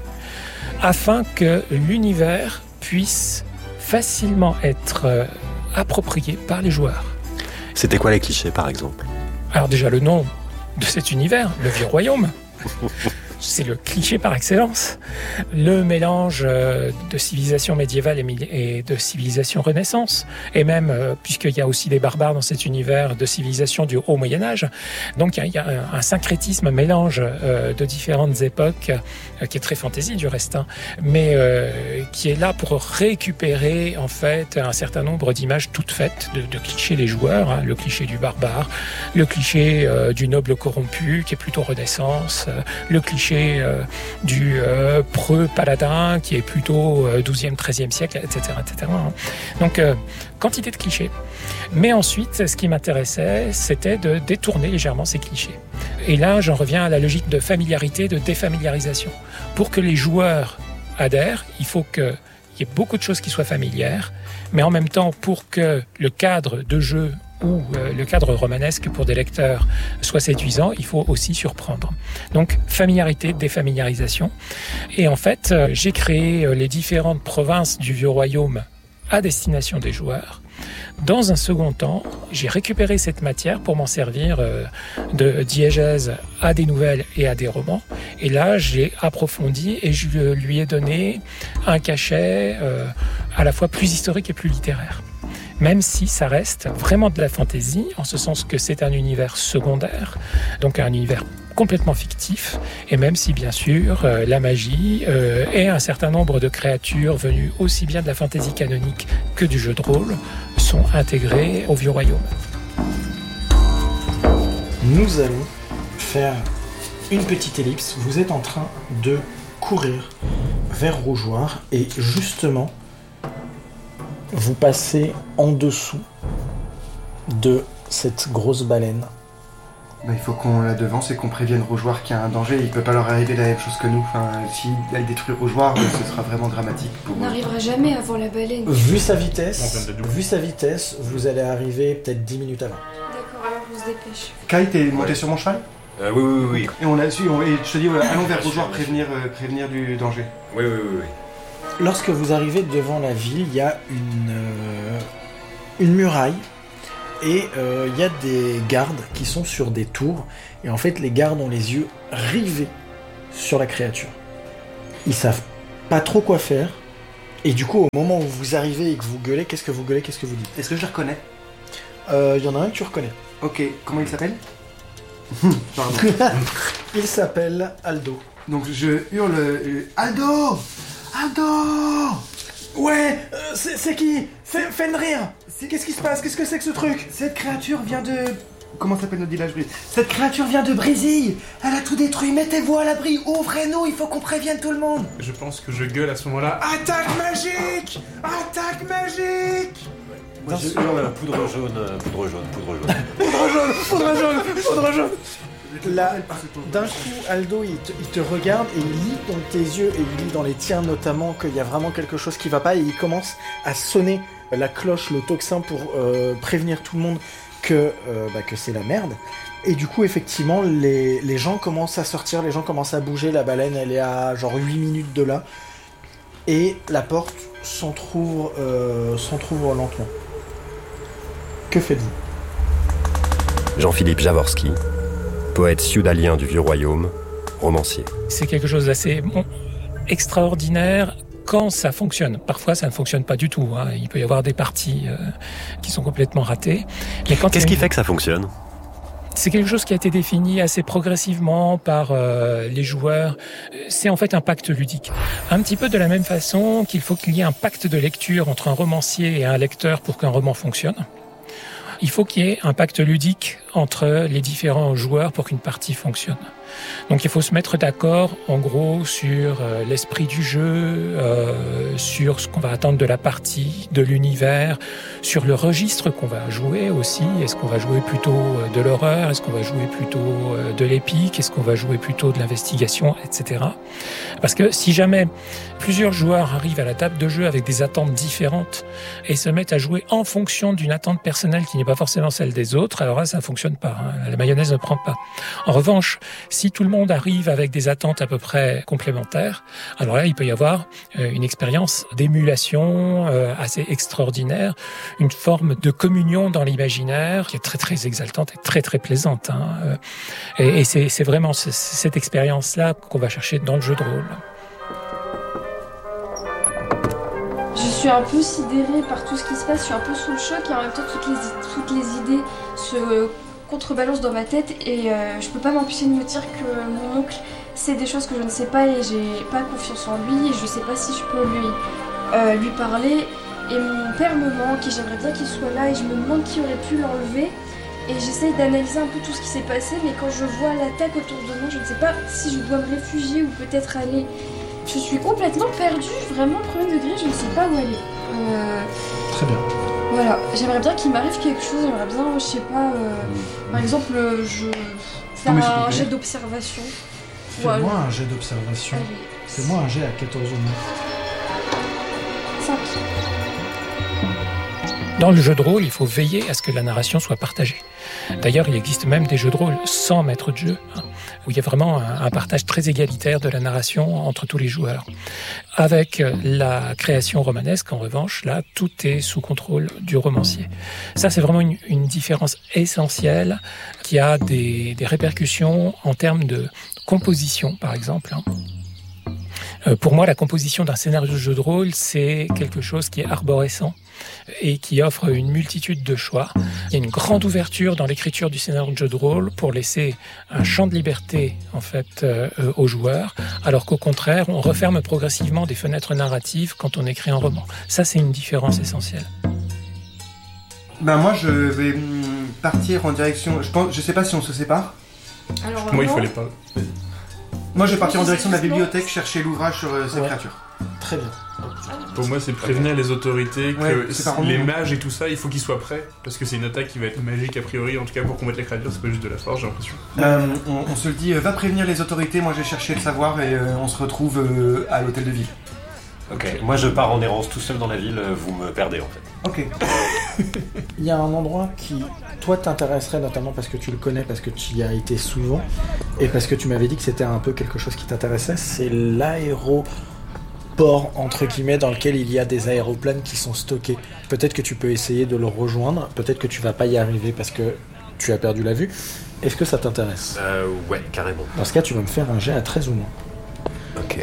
afin que l'univers puisse facilement être approprié par les joueurs. C'était quoi les clichés, par exemple ? Alors déjà, le nom de cet univers, le Vieux Royaume, c'est le cliché par excellence. Le mélange de civilisation médiévale et de civilisation renaissance. Et même, puisqu'il y a aussi des barbares dans cet univers, de civilisation du haut Moyen-Âge. Donc il y a un syncrétisme, un mélange de différentes époques, qui est très fantaisie du reste, mais qui est là pour récupérer en fait un certain nombre d'images toutes faites, de clichés des joueurs. Le cliché du barbare, le cliché du noble corrompu, qui est plutôt renaissance, le cliché du preux paladin qui est plutôt 12e, 13e siècle, etc. etc. Donc, quantité de clichés. Mais ensuite, ce qui m'intéressait, c'était de détourner légèrement ces clichés. Et là, j'en reviens à la logique de familiarité, de défamiliarisation. Pour que les joueurs adhèrent, il faut qu'il y ait beaucoup de choses qui soient familières, mais en même temps, pour que le cadre de jeu ou le cadre romanesque pour des lecteurs soit séduisant, il faut aussi surprendre. Donc, familiarité, défamiliarisation. Et en fait, j'ai créé les différentes provinces du Vieux Royaume à destination des joueurs. Dans un second temps, j'ai récupéré cette matière pour m'en servir de diégèse à des nouvelles et à des romans. Et là, j'ai approfondi et je lui ai donné un cachet à la fois plus historique et plus littéraire. Même si ça reste vraiment de la fantaisie, en ce sens que c'est un univers secondaire, donc un univers complètement fictif, et même si bien sûr la magie et un certain nombre de créatures venues aussi bien de la fantaisie canonique que du jeu de rôle sont intégrées au Vieux Royaume. Nous allons faire une petite ellipse. Vous êtes en train de courir vers Rougeoir et justement vous passez en dessous de cette grosse baleine. Il faut qu'on la devance et qu'on prévienne Rougeoir qu'il y a un danger. Il peut pas leur arriver la même chose que nous. Enfin, s'il détruit Rougeoir, ce sera vraiment dramatique pour eux. On n'arrivera jamais avant la baleine. Vu sa vitesse, vous allez arriver peut-être 10 minutes avant. D'accord, alors on se dépêche. Kai, t'es monté sur mon cheval ? Oui. Et on l'a su, et je te dis, allons vers Rogeoir prévenir du danger. Oui. Lorsque vous arrivez devant la ville, il y a une muraille et il y a des gardes qui sont sur des tours. Et en fait, les gardes ont les yeux rivés sur la créature. Ils savent pas trop quoi faire. Et du coup, au moment où vous arrivez et que vous gueulez, qu'est-ce que vous dites ? Est-ce que je le reconnais ? Il y en a un que tu reconnais. Ok, comment il s'appelle ? Pardon. Il s'appelle Aldo. Donc je hurle Aldo ! Ouais, c'est qui ? Fenrir ! Qu'est-ce qui se passe ? Qu'est-ce que c'est que ce truc ? Cette créature vient de... Comment s'appelle notre village Brise ? Cette créature vient de Brisille. Elle a tout détruit, mettez-vous à l'abri, ouvrez-nous, il faut qu'on prévienne tout le monde. Je pense que je gueule à ce moment-là. Attaque magique ! Moi je hurle poudre jaune. Là, d'un coup, Aldo, il te regarde et il lit dans tes yeux et il lit dans les tiens notamment qu'il y a vraiment quelque chose qui va pas et il commence à sonner la cloche, le tocsin pour prévenir tout le monde que c'est la merde. Et du coup, effectivement, les gens commencent à sortir, les gens commencent à bouger, la baleine, elle est à genre 8 minutes de là. Et la porte s'entrouvre lentement. Que faites-vous ? Jean-Philippe Jaworski, poète ciudalien du Vieux Royaume, romancier. C'est quelque chose d'assez extraordinaire quand ça fonctionne. Parfois, ça ne fonctionne pas du tout. Il peut y avoir des parties qui sont complètement ratées. Mais qu'est-ce qui fait que ça fonctionne ? C'est quelque chose qui a été défini assez progressivement par les joueurs. C'est en fait un pacte ludique. Un petit peu de la même façon qu'il faut qu'il y ait un pacte de lecture entre un romancier et un lecteur pour qu'un roman fonctionne. Il faut qu'il y ait un pacte ludique entre les différents joueurs pour qu'une partie fonctionne. Donc il faut se mettre d'accord en gros sur l'esprit du jeu, sur ce qu'on va attendre de la partie, de l'univers, sur le registre qu'on va jouer aussi. Est-ce qu'on va jouer plutôt de l'horreur ? Est-ce qu'on va jouer plutôt de l'épique ? Est-ce qu'on va jouer plutôt de l'investigation, etc. Parce que si jamais plusieurs joueurs arrivent à la table de jeu avec des attentes différentes et se mettent à jouer en fonction d'une attente personnelle qui n'est pas forcément celle des autres, alors là ça ne fonctionne pas, la mayonnaise ne prend pas. En revanche, si tout le monde arrive avec des attentes à peu près complémentaires, alors là il peut y avoir une expérience d'émulation assez extraordinaire, une forme de communion dans l'imaginaire qui est très très exaltante et très très plaisante. Et c'est vraiment cette expérience-là qu'on va chercher dans le jeu de rôle. Je suis un peu sidérée par tout ce qui se passe, je suis un peu sous le choc et en même temps toutes les idées se contrebalancent dans ma tête et je peux pas m'empêcher de me dire que mon oncle sait des choses que je ne sais pas et j'ai pas confiance en lui et je sais pas si je peux lui parler. Et mon père me manque et j'aimerais bien qu'il soit là et je me demande qui aurait pu l'enlever. Et j'essaye d'analyser un peu tout ce qui s'est passé, mais quand je vois l'attaque autour de moi, je ne sais pas si je dois me réfugier ou peut-être aller... Je suis complètement perdue, vraiment premier degré, je ne sais pas où aller. Très bien. Voilà, j'aimerais bien qu'il m'arrive quelque chose, j'aimerais bien, je sais pas, par exemple, faire un jet d'observation. Fais-moi un jet d'observation. Allez. Fais-moi un jet à 14 ou 9. 5. Dans le jeu de rôle, il faut veiller à ce que la narration soit partagée. D'ailleurs, il existe même des jeux de rôle sans maître de jeu, où il y a vraiment un partage très égalitaire de la narration entre tous les joueurs. Avec la création romanesque, en revanche, là, tout est sous contrôle du romancier. Ça, c'est vraiment une différence essentielle qui a des répercussions en termes de composition, par exemple. Pour moi, la composition d'un scénario de jeu de rôle, c'est quelque chose qui est arborescent et qui offre une multitude de choix. Il y a une grande ouverture dans l'écriture du scénario de jeu de rôle pour laisser un champ de liberté en fait aux joueurs, alors qu'au contraire, on referme progressivement des fenêtres narratives quand on écrit un roman. Ça, c'est une différence essentielle. Moi, je vais partir en direction... Je sais pas si on se sépare. Alors, moi, il fallait pas... Moi, je vais partir en direction de la bibliothèque chercher l'ouvrage sur ces créatures. Très bien. Pour moi, c'est prévenir les autorités que les mages et tout ça, il faut qu'ils soient prêts. Parce que c'est une attaque qui va être magique a priori, en tout cas pour combattre les créatures, c'est pas juste de la force, j'ai l'impression. On se le dit, va prévenir les autorités, moi j'ai cherché le savoir et on se retrouve à l'hôtel de ville. Ok, moi je pars en errance tout seul dans la ville, vous me perdez en fait. Ok. Il y a un endroit qui toi t'intéresserait notamment parce que tu le connais, parce que tu y as été souvent, et parce que tu m'avais dit que c'était un peu quelque chose qui t'intéressait, c'est l'aéroport entre guillemets dans lequel il y a des aéroplanes qui sont stockés. Peut-être que tu peux essayer de le rejoindre, peut-être que tu vas pas y arriver parce que tu as perdu la vue. Est-ce que ça t'intéresse ? Ouais, carrément. Dans ce cas, tu vas me faire un jet à 13 ou moins. Ok.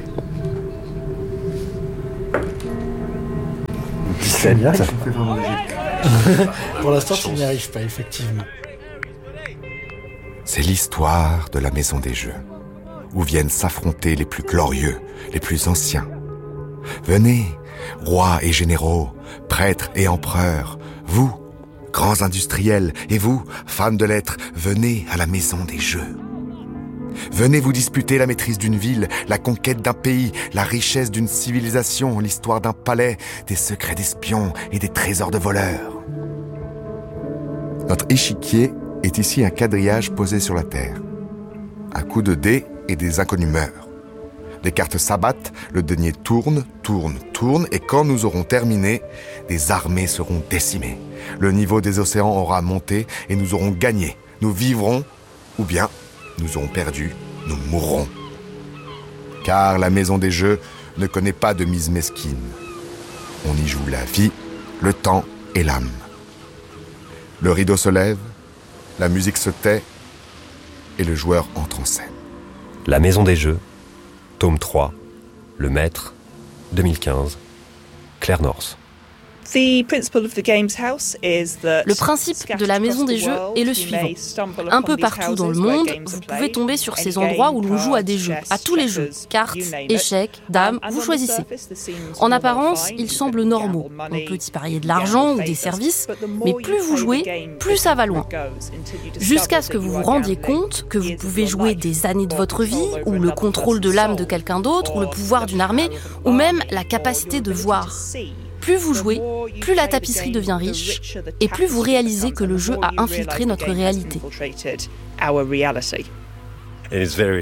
17. Ça fait vraiment des jets. Pour l'instant, tu n'y arrives pas, effectivement. C'est l'histoire de la Maison des Jeux, où viennent s'affronter les plus glorieux, les plus anciens. Venez, rois et généraux, prêtres et empereurs, vous, grands industriels, et vous, fans de lettres, venez à la Maison des Jeux. Venez vous disputer la maîtrise d'une ville, la conquête d'un pays, la richesse d'une civilisation, l'histoire d'un palais, des secrets d'espions et des trésors de voleurs. Notre échiquier est ici un quadrillage posé sur la terre. Un coup de dé et des inconnus meurent. Les cartes s'abattent, le denier tourne, et quand nous aurons terminé, des armées seront décimées. Le niveau des océans aura monté et nous aurons gagné. Nous vivrons, ou bien nous aurons perdu, nous mourrons. Car la Maison des Jeux ne connaît pas de mise mesquine. On y joue la vie, le temps et l'âme. Le rideau se lève, la musique se tait et le joueur entre en scène. La Maison des Jeux, tome 3, Le Maître, 2015, Claire North. Le principe de la Maison des Jeux est le suivant. Un peu partout dans le monde, vous pouvez tomber sur ces endroits où l'on joue à des jeux, à tous les jeux, cartes, échecs, dames, vous choisissez. En apparence, ils semblent normaux. On peut y parier de l'argent ou des services, mais plus vous jouez, plus ça va loin. Jusqu'à ce que vous vous rendiez compte que vous pouvez jouer des années de votre vie, ou le contrôle de l'âme de quelqu'un d'autre, ou le pouvoir d'une armée, ou même la capacité de voir. Plus vous jouez, plus la tapisserie devient riche, et plus vous réalisez que le jeu a infiltré notre réalité. Et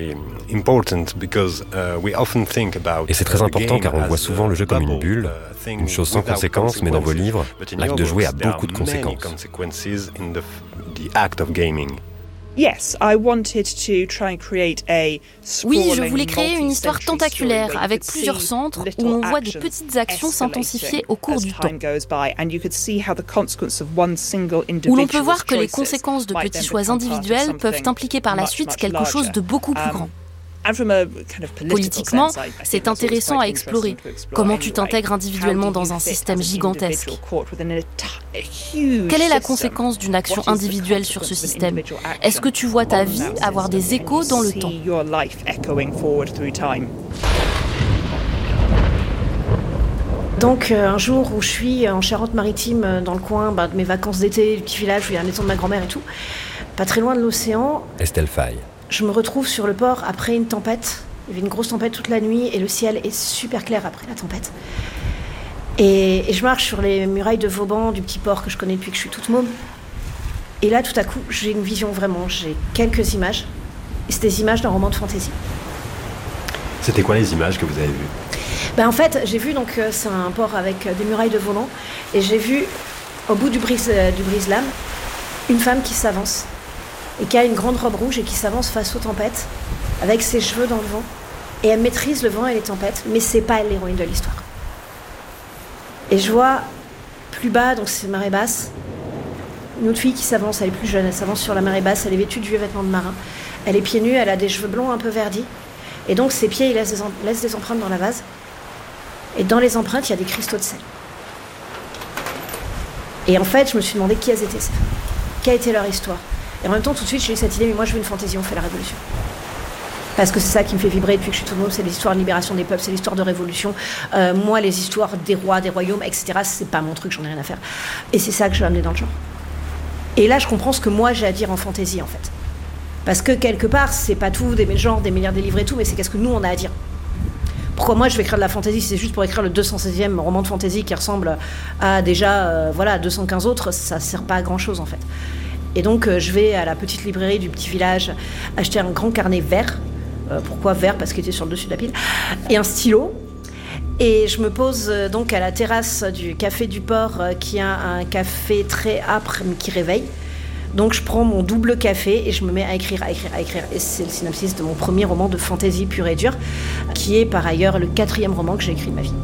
c'est très important car on voit souvent le jeu comme une bulle, une chose sans conséquence, mais dans vos livres, l'acte de jouer a beaucoup de conséquences. Oui, je voulais créer une histoire tentaculaire avec plusieurs centres où l'on voit des petites actions s'intensifier au cours du temps. Où l'on peut voir que les conséquences de petits choix individuels peuvent impliquer par la suite quelque chose de beaucoup plus grand. Politiquement, c'est intéressant à explorer. Comment tu t'intègres individuellement dans un système gigantesque ? Quelle est la conséquence d'une action individuelle sur ce système ? Est-ce que tu vois ta vie avoir des échos dans le temps ? Donc un jour où je suis en Charente-Maritime, dans le coin de mes vacances d'été, du petit village où il y a la maison de ma grand-mère et tout, pas très loin de l'océan, Estelle Faye. Je me retrouve sur le port après une tempête. Il y avait une grosse tempête toute la nuit et le ciel est super clair après la tempête. Et je marche sur les murailles de Vauban, du petit port que je connais depuis que je suis toute môme. Et là, tout à coup, j'ai une vision vraiment. J'ai quelques images. Et c'est des images d'un roman de fantasy. C'était quoi les images que vous avez vues ? En fait, j'ai vu, donc c'est un port avec des murailles de volant. Et j'ai vu, au bout du brise-lame, une femme qui s'avance. Et qui a une grande robe rouge et qui s'avance face aux tempêtes, avec ses cheveux dans le vent. Et elle maîtrise le vent et les tempêtes, mais c'est pas elle l'héroïne de l'histoire. Et je vois, plus bas, donc c'est marée basse, une autre fille qui s'avance, elle est plus jeune, elle s'avance sur la marée basse, elle est vêtue de vieux vêtements de marin. Elle est pieds nus, elle a des cheveux blonds un peu verdis. Et donc ses pieds, ils laissent des empreintes dans la vase. Et dans les empreintes, il y a des cristaux de sel. Et en fait, je me suis demandé qui elles étaient, ces femmes. Quelle a été leur histoire ? Et en même temps, tout de suite, j'ai eu cette idée, mais moi je veux une fantaisie, on fait la révolution. Parce que c'est ça qui me fait vibrer depuis que je suis toute môme, c'est l'histoire de libération des peuples, c'est l'histoire de révolution. Moi, les histoires des rois, des royaumes, etc., c'est pas mon truc, j'en ai rien à faire. Et c'est ça que je veux amener dans le genre. Et là, je comprends ce que moi j'ai à dire en fantaisie, en fait. Parce que quelque part, c'est pas tout des genres, des milliards de livres et tout, mais c'est qu'est-ce que nous on a à dire. Pourquoi moi je vais écrire de la fantaisie, c'est juste pour écrire le 216e roman de fantaisie qui ressemble à déjà 215 autres, ça sert pas à grand chose en fait. Et donc je vais à la petite librairie du petit village acheter un grand carnet vert. Pourquoi vert ? Parce qu'il était sur le dessus de la pile. Et un stylo. Et je me pose donc à la terrasse du café du port qui a un café très âpre mais qui réveille. Donc je prends mon double café et je me mets à écrire. Et c'est le synopsis de mon premier roman de fantasy pur et dur, qui est par ailleurs le 4e roman que j'ai écrit de ma vie.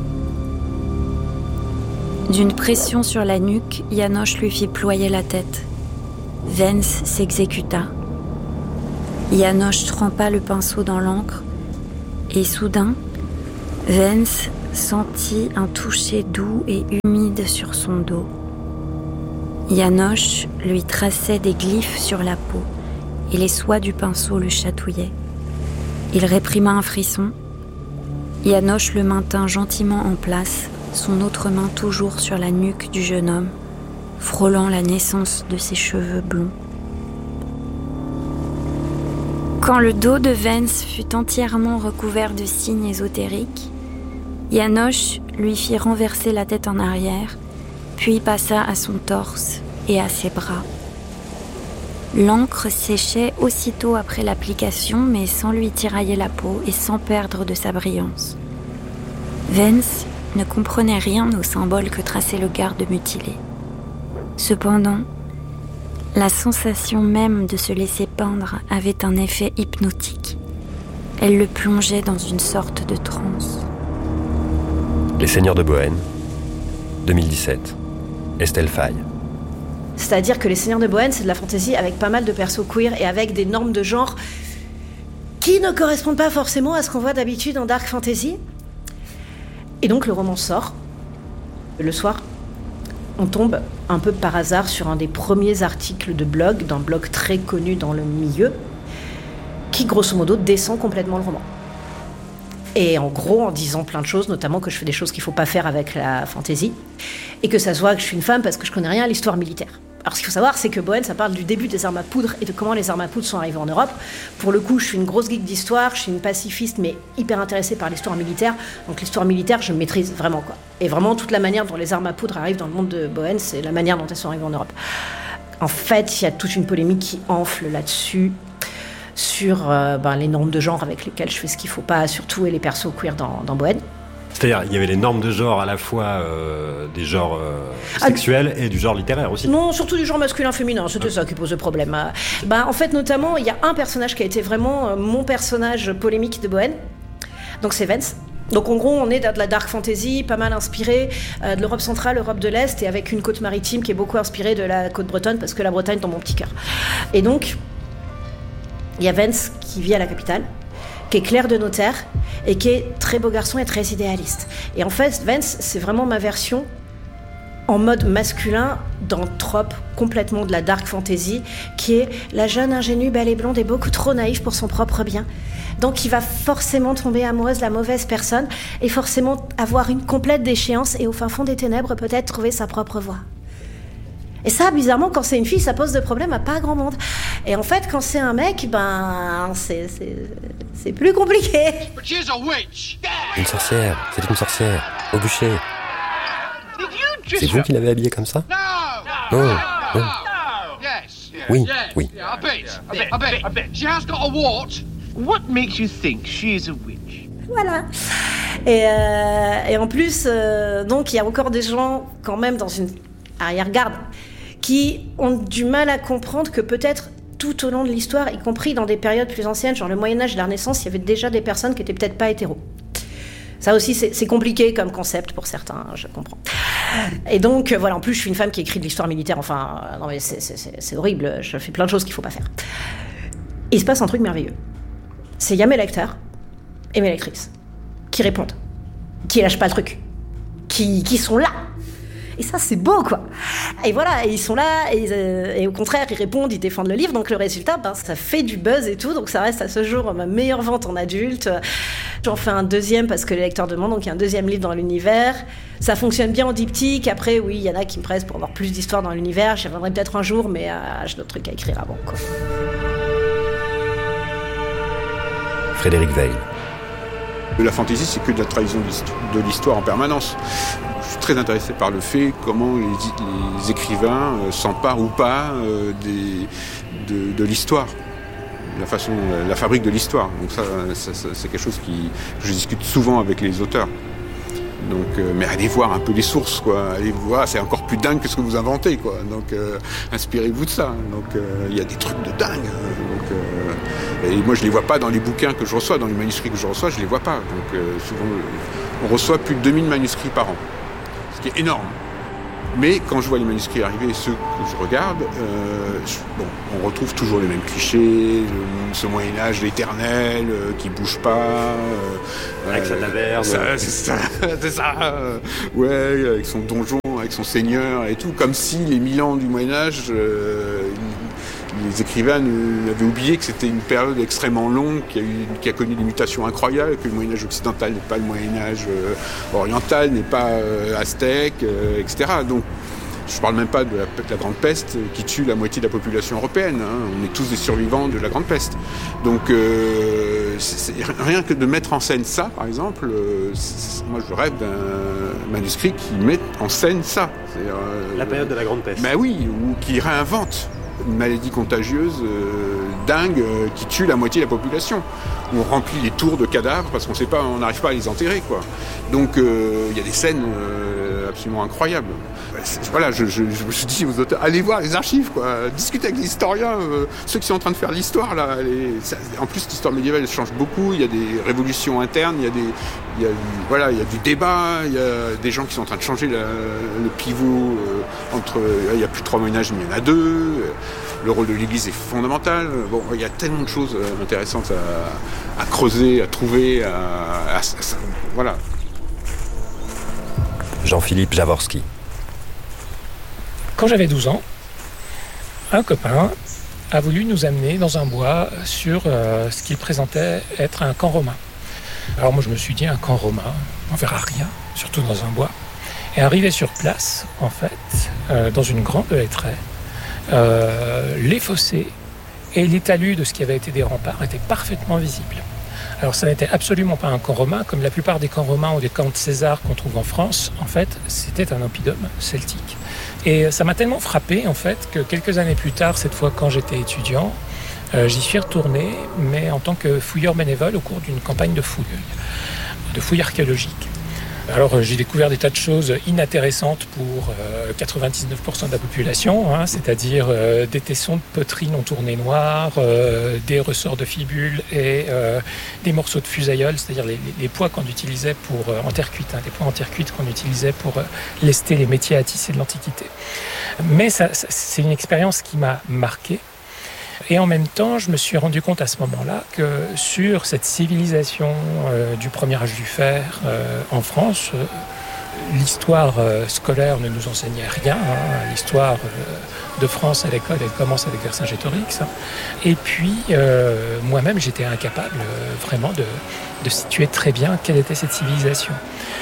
D'une pression sur la nuque, Janosch lui fit ployer la tête. Vence s'exécuta. Janosch trempa le pinceau dans l'encre et soudain, Vence sentit un toucher doux et humide sur son dos. Janosch lui traçait des glyphes sur la peau et les soies du pinceau le chatouillaient. Il réprima un frisson. Janosch le maintint gentiment en place, son autre main toujours sur la nuque du jeune homme, frôlant la naissance de ses cheveux blonds. Quand le dos de Vence fut entièrement recouvert de signes ésotériques, Janosch lui fit renverser la tête en arrière, puis passa à son torse et à ses bras. L'encre séchait aussitôt après l'application, mais sans lui tirailler la peau et sans perdre de sa brillance. Vence ne comprenait rien aux symboles que traçait le garde mutilé. Cependant, la sensation même de se laisser peindre avait un effet hypnotique. Elle le plongeait dans une sorte de transe. Les Seigneurs de Bohême, 2017. Estelle Faye. C'est-à-dire que Les Seigneurs de Bohême, c'est de la fantasy avec pas mal de persos queer et avec des normes de genre qui ne correspondent pas forcément à ce qu'on voit d'habitude en dark fantasy. Et donc le roman sort. Le soir, on tombe un peu par hasard sur un des premiers articles de blog, d'un blog très connu dans le milieu, qui grosso modo descend complètement le roman. Et en gros, en disant plein de choses, notamment que je fais des choses qu'il ne faut pas faire avec la fantasy, et que ça se voit que je suis une femme parce que je connais rien à l'histoire militaire. Alors ce qu'il faut savoir, c'est que Bohême, ça parle du début des armes à poudre et de comment les armes à poudre sont arrivées en Europe. Pour le coup, je suis une grosse geek d'histoire, je suis une pacifiste, mais hyper intéressée par l'histoire militaire. Donc l'histoire militaire, je maîtrise vraiment, quoi. Et vraiment, toute la manière dont les armes à poudre arrivent dans le monde de Bohême, c'est la manière dont elles sont arrivées en Europe. En fait, il y a toute une polémique qui enfle là-dessus, sur les normes de genre avec lesquelles je fais ce qu'il ne faut pas, surtout, et les persos queer dans Bohême. C'est-à-dire, il y avait les normes de genre à la fois des genres sexuels et du genre littéraire aussi. Non, surtout du genre masculin-féminin, c'était ça qui posait problème. En fait, notamment, il y a un personnage qui a été vraiment mon personnage polémique de Bohême. Donc c'est Vence. Donc en gros, on est dans de la dark fantasy, pas mal inspiré de l'Europe centrale, l'Europe de l'Est, et avec une côte maritime qui est beaucoup inspirée de la côte bretonne, parce que la Bretagne est dans mon petit cœur. Et donc, il y a Vence qui vit à la capitale, qui est clerc de notaire et qui est très beau garçon et très idéaliste. Et en fait, Vence, c'est vraiment ma version en mode masculin d'un trope complètement de la dark fantasy, qui est la jeune ingénue, belle et blonde et beaucoup trop naïve pour son propre bien. Donc il va forcément tomber amoureuse de la mauvaise personne et forcément avoir une complète déchéance et au fin fond des ténèbres peut-être trouver sa propre voie. Et ça, bizarrement, quand c'est une fille, ça pose de problème à pas grand monde. Et en fait, quand c'est un mec, c'est plus compliqué. Une sorcière, c'est une sorcière, au bûcher. C'est vous qui l'avez habillée comme ça? Non, non. Oui, oui. What makes you think she is a witch? Voilà. Et en plus, donc, il y a encore des gens, quand même, dans une arrière-garde, qui ont du mal à comprendre que peut-être tout au long de l'histoire, y compris dans des périodes plus anciennes, genre le Moyen-Âge et la Renaissance, il y avait déjà des personnes qui étaient peut-être pas hétéros. Ça aussi, c'est compliqué comme concept pour certains, je comprends. Et donc, voilà, en plus, je suis une femme qui écrit de l'histoire militaire, non mais c'est horrible, je fais plein de choses qu'il faut pas faire. Et il se passe un truc merveilleux. C'est y a mes lecteurs et mes lectrices qui répondent, qui lâchent pas le truc, qui sont là. Et ça, c'est beau, quoi. Et voilà, et ils sont là, et au contraire, ils répondent, ils défendent le livre. Donc le résultat, ça fait du buzz et tout. Donc ça reste à ce jour ma meilleure vente en adulte. J'en fais un deuxième parce que les lecteurs demandent. Donc il y a un deuxième livre dans l'univers. Ça fonctionne bien en diptyque. Après, oui, il y en a qui me pressent pour avoir plus d'histoires dans l'univers. J'y reviendrai peut-être un jour, mais j'ai d'autres trucs à écrire avant, quoi. Frédéric Weil. La fantaisie, c'est que de la trahison de l'histoire en permanence. Je suis très intéressé par le fait comment les écrivains s'emparent ou pas de l'histoire, la fabrique de l'histoire. Donc ça c'est quelque chose que je discute souvent avec les auteurs. Donc, mais allez voir un peu les sources, quoi. Allez voir, c'est encore plus dingue que ce que vous inventez, quoi. Donc, inspirez-vous de ça. Donc, il y a des trucs de dingue. Et moi, je les vois pas dans les bouquins que je reçois, dans les manuscrits que je reçois, je les vois pas. Donc, souvent, on reçoit plus de 2000 manuscrits par an, ce qui est énorme. Mais quand je vois les manuscrits arriver, ceux que je regarde, on retrouve toujours les mêmes clichés, ce Moyen-Âge éternel, qui bouge pas. Avec sa taverne. C'est ça. Ouais, avec son donjon, avec son seigneur et tout. Comme si les 1000 ans du Moyen-Âge, les écrivains avaient oublié que c'était une période extrêmement longue, qui a connu des mutations incroyables, que le Moyen-Âge occidental n'est pas le Moyen-Âge oriental, n'est pas aztèque, etc. Donc, je ne parle même pas de la Grande Peste qui tue la moitié de la population européenne. Hein. On est tous des survivants de la Grande Peste. Donc, rien que de mettre en scène ça, par exemple, moi je rêve d'un manuscrit qui met en scène ça. La période de la Grande Peste. Ben oui, ou qui réinvente une maladie contagieuse dingue qui tue la moitié de la population. On remplit les tours de cadavres parce qu'on sait pas, on n'arrive pas à les enterrer, quoi. Donc il y a des scènes absolument incroyables. Voilà, je dis aux auteurs, allez voir les archives, quoi. Discutez avec les historiens, ceux qui sont en train de faire l'histoire là. En plus, l'histoire médiévale change beaucoup. Il y a des révolutions internes, il y a du débat, il y a des gens qui sont en train de changer le pivot entre. Il n'y a plus 3 Moyen-Âges, mais il y en a 2. Le rôle de l'Église est fondamental. Bon, il y a tellement de choses intéressantes à creuser, à trouver, voilà. Jean-Philippe Jaworski. Quand j'avais 12 ans, un copain a voulu nous amener dans un bois sur ce qu'il présentait être un camp romain. Alors moi je me suis dit, un camp romain, on verra rien, surtout dans un bois. Et arrivé sur place, en fait, dans une grande hêtraie, les fossés et les talus de ce qui avait été des remparts étaient parfaitement visibles. Alors ça n'était absolument pas un camp romain, comme la plupart des camps romains ou des camps de César qu'on trouve en France. En fait, c'était un oppidum celtique. Et ça m'a tellement frappé, en fait, que quelques années plus tard, cette fois quand j'étais étudiant, j'y suis retourné, mais en tant que fouilleur bénévole au cours d'une campagne de fouilles archéologiques. Alors j'ai découvert des tas de choses inintéressantes pour 99% de la population, hein, c'est-à-dire des tessons de poterie non tournés noirs, des ressorts de fibules et des morceaux de fusaïole, c'est-à-dire les poids qu'on utilisait en terre cuite, des poids en terre cuite qu'on utilisait pour lester les métiers à tisser de l'Antiquité. Mais c'est une expérience qui m'a marqué. Et en même temps, je me suis rendu compte à ce moment-là que sur cette civilisation du premier âge du fer en France, l'histoire scolaire ne nous enseignait rien. L'histoire de France à l'école, elle commence avec Vercingétorix. Et puis, moi-même, j'étais incapable vraiment de situer très bien quelle était cette civilisation.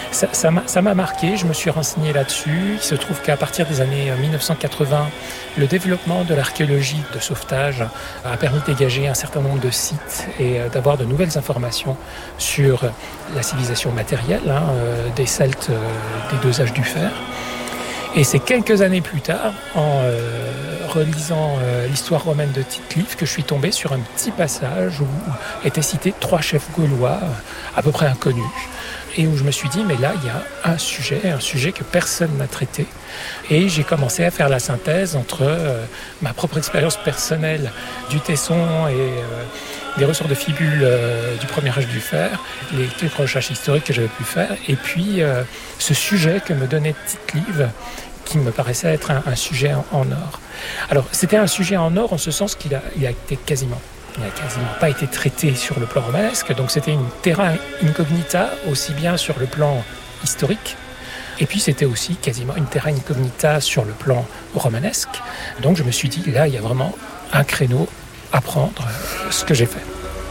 Ça m'a marqué, je me suis renseigné là-dessus. Il se trouve qu'à partir des années 1980, le développement de l'archéologie de sauvetage a permis de dégager un certain nombre de sites et d'avoir de nouvelles informations sur la civilisation matérielle des Celtes des 2 âges du fer. Et c'est quelques années plus tard, en relisant l'histoire romaine de Tite-Live, que je suis tombé sur un petit passage où étaient cités 3 chefs gaulois à peu près inconnus. Et où je me suis dit, mais là, il y a un sujet que personne n'a traité. Et j'ai commencé à faire la synthèse entre ma propre expérience personnelle du tesson et des ressorts de fibules du premier âge du fer, les quelques recherches historiques que j'avais pu faire, et puis ce sujet que me donnait Tite-Live, qui me paraissait être un sujet en or. Alors, c'était un sujet en or en ce sens qu'il a été quasiment pas été traité sur le plan romanesque, donc c'était une terra incognita, aussi bien sur le plan historique, et puis c'était aussi quasiment une terra incognita sur le plan romanesque. Donc je me suis dit, là, il y a vraiment un créneau à prendre, ce que j'ai fait.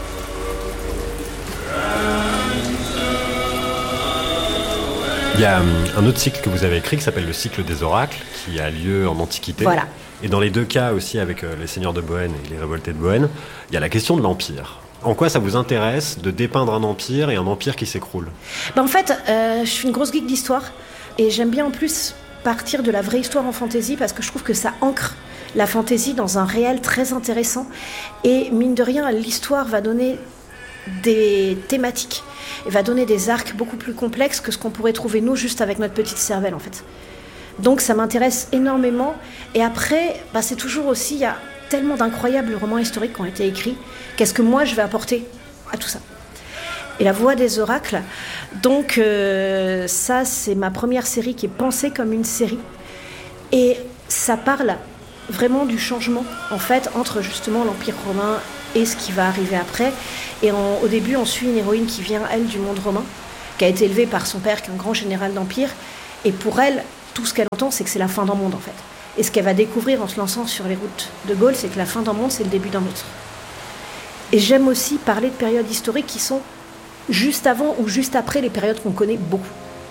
Il y a un autre cycle que vous avez écrit qui s'appelle le cycle des oracles, qui a lieu en Antiquité. Voilà. Et dans les 2 cas aussi, avec les seigneurs de Bohême et les révoltés de Bohême, il y a la question de l'Empire. En quoi ça vous intéresse de dépeindre un empire et un empire qui s'écroule ? En fait, je suis une grosse geek d'histoire et j'aime bien en plus partir de la vraie histoire en fantasy parce que je trouve que ça ancre la fantasy dans un réel très intéressant. Et mine de rien, l'histoire va donner des thématiques et va donner des arcs beaucoup plus complexes que ce qu'on pourrait trouver nous juste avec notre petite cervelle en fait. Donc ça m'intéresse énormément. Et après, c'est toujours aussi, il y a tellement d'incroyables romans historiques qui ont été écrits. Qu'est-ce que moi je vais apporter à tout ça ? Et La Voix des oracles, donc ça c'est ma première série qui est pensée comme une série. Et ça parle vraiment du changement en fait entre justement l'Empire romain et ce qui va arriver après. Et au début on suit une héroïne qui vient elle du monde romain, qui a été élevée par son père qui est un grand général d'empire. Et pour elle, tout ce qu'elle entend c'est que c'est la fin d'un monde en fait. Et ce qu'elle va découvrir en se lançant sur les routes de Gaule, c'est que la fin d'un monde c'est le début d'un autre. Et j'aime aussi parler de périodes historiques qui sont juste avant ou juste après les périodes qu'on connaît beaucoup.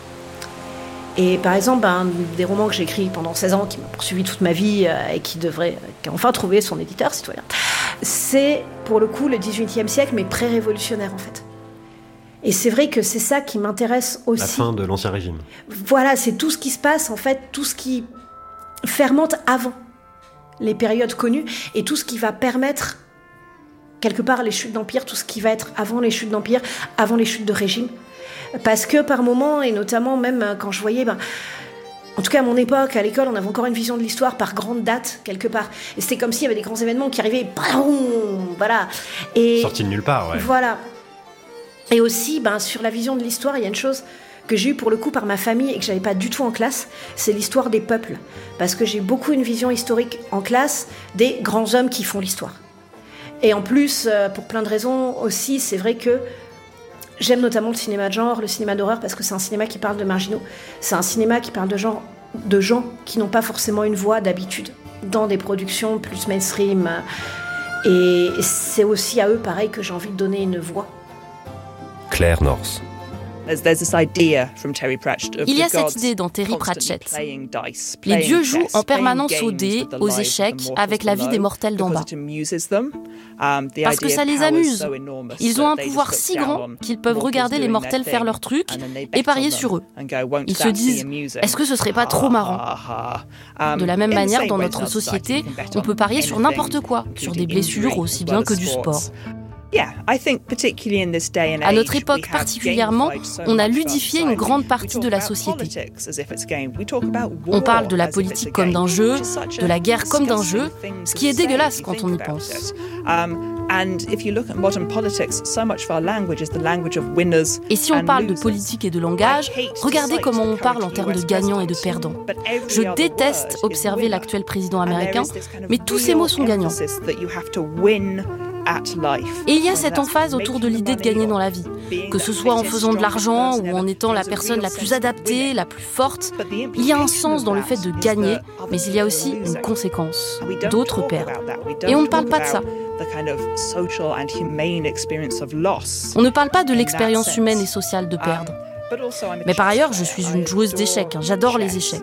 Et par exemple, des romans que j'ai écrits pendant 16 ans, qui m'a poursuivi toute ma vie et qui a enfin trouvé son éditeur, citoyen, c'est pour le coup le XVIIIe siècle, mais pré-révolutionnaire en fait. Et c'est vrai que c'est ça qui m'intéresse aussi. La fin de l'Ancien Régime. Voilà, c'est tout ce qui se passe en fait, tout ce qui fermente avant les périodes connues et tout ce qui va permettre quelque part les chutes d'empire, tout ce qui va être avant les chutes d'empire, avant les chutes de régime. Parce que par moments, et notamment même quand je voyais, en tout cas à mon époque, à l'école, on avait encore une vision de l'histoire par grande date, quelque part. Et c'était comme s'il y avait des grands événements qui arrivaient, voilà. Et sorti de nulle part, ouais. Voilà. Et aussi, sur la vision de l'histoire, il y a une chose que j'ai eue pour le coup par ma famille et que j'avais pas du tout en classe, c'est l'histoire des peuples. Parce que j'ai beaucoup une vision historique en classe des grands hommes qui font l'histoire. Et en plus, pour plein de raisons aussi, c'est vrai que j'aime notamment le cinéma de genre, le cinéma d'horreur, parce que c'est un cinéma qui parle de marginaux. C'est un cinéma qui parle de gens qui n'ont pas forcément une voix d'habitude dans des productions plus mainstream. Et c'est aussi à eux, pareil, que j'ai envie de donner une voix. Claire North. Il y a cette idée dans Terry Pratchett. Les dieux jouent en permanence aux dés, aux échecs, avec la vie des mortels d'en bas. Parce que ça les amuse. Ils ont un pouvoir si grand qu'ils peuvent regarder les mortels faire leurs trucs et parier sur eux. Ils se disent, est-ce que ce serait pas trop marrant ? De la même manière, dans notre société, on peut parier sur n'importe quoi, sur des blessures aussi bien que du sport. À notre époque particulièrement, on a ludifié une grande partie de la société. On parle de la politique comme d'un jeu, de la guerre comme d'un jeu, ce qui est dégueulasse quand on y pense. Et si on parle de politique et de langage, regardez comment on parle en termes de gagnants et de perdants. Je déteste observer l'actuel président américain, mais tous ces mots sont gagnants. Et il y a cette emphase autour de l'idée de gagner dans la vie, que ce soit en faisant de l'argent ou en étant la personne la plus adaptée, la plus forte. Il y a un sens dans le fait de gagner, mais il y a aussi une conséquence. D'autres perdent. Et on ne parle pas de ça. On ne parle pas de l'expérience humaine et sociale de perdre. Mais par ailleurs, je suis une joueuse d'échecs. J'adore les échecs.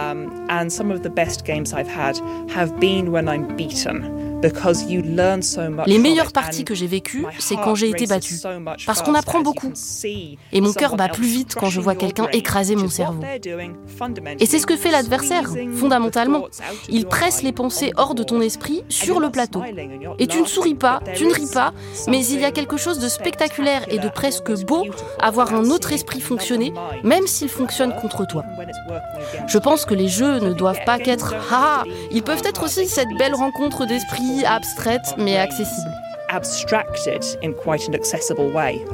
Les meilleures parties que j'ai vécues, c'est quand j'ai été battue. Parce qu'on apprend beaucoup. Et mon cœur bat plus vite quand je vois quelqu'un écraser mon cerveau. Et c'est ce que fait l'adversaire, fondamentalement. Il presse les pensées hors de ton esprit sur le plateau. Et tu ne souris pas, tu ne ris pas, mais il y a quelque chose de spectaculaire et de presque beau à voir un autre esprit fonctionner, même s'il fonctionne contre toi. Je pense que les jeux ne doivent pas qu'être « ah », ils peuvent être aussi cette belle rencontre d'esprit abstraite mais accessible. Abstracted in quite an accessible way.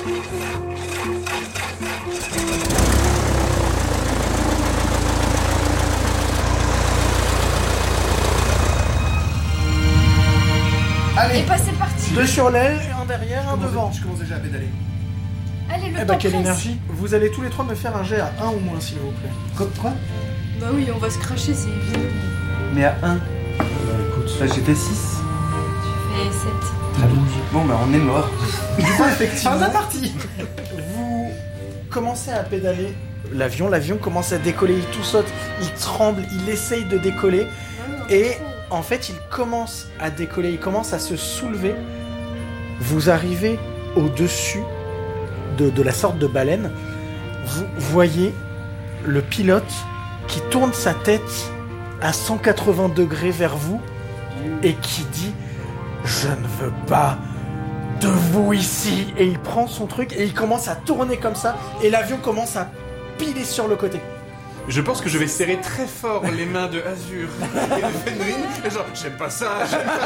Allez, et bah c'est parti. 2 sur l'aile, un derrière, un devant. Je commence déjà à pédaler. Allez, le temps quelle presse. énergie. Vous allez tous les trois me faire un jet à 1 ou moins, s'il vous plaît. Quoi? Bah oui, on va se cracher, c'est évident. Mais à 1. Écoute, j'ai fait 6. Tu fais 7. Très bien. Bon, bah on est mort. Du coup, effectivement, fin de la partie. Vous commencez à pédaler l'avion commence à décoller, il tout saute, il tremble, il essaye de décoller. Et en fait, il commence à décoller, il commence à se soulever. Vous arrivez au-dessus de la sorte de baleine. Vous voyez le pilote qui tourne sa tête à 180 degrés vers vous et qui dit « Je ne veux pas de vous ici. Et il prend son truc et il commence à tourner comme ça. Et l'avion commence à piler sur le côté. Je pense que je vais serrer très fort les mains de Azur et de Fenrir. Et genre, j'aime pas ça.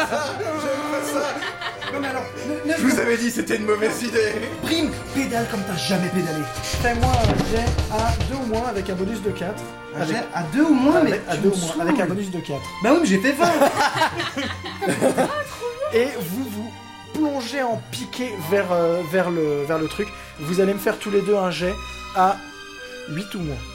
Non mais alors, je vous avais dit, c'était une mauvaise idée. Prime, pédale comme t'as jamais pédalé. Fais-moi un jet à 2 ou moins avec un bonus de 4. Un jet à 2 ou moins, mais à 2 ou moins, avec un bonus de 4. Bah oui, mais j'ai fait 20. Et vous plongez en piqué vers le truc. Vous allez me faire tous les deux un jet à 8 ou moins.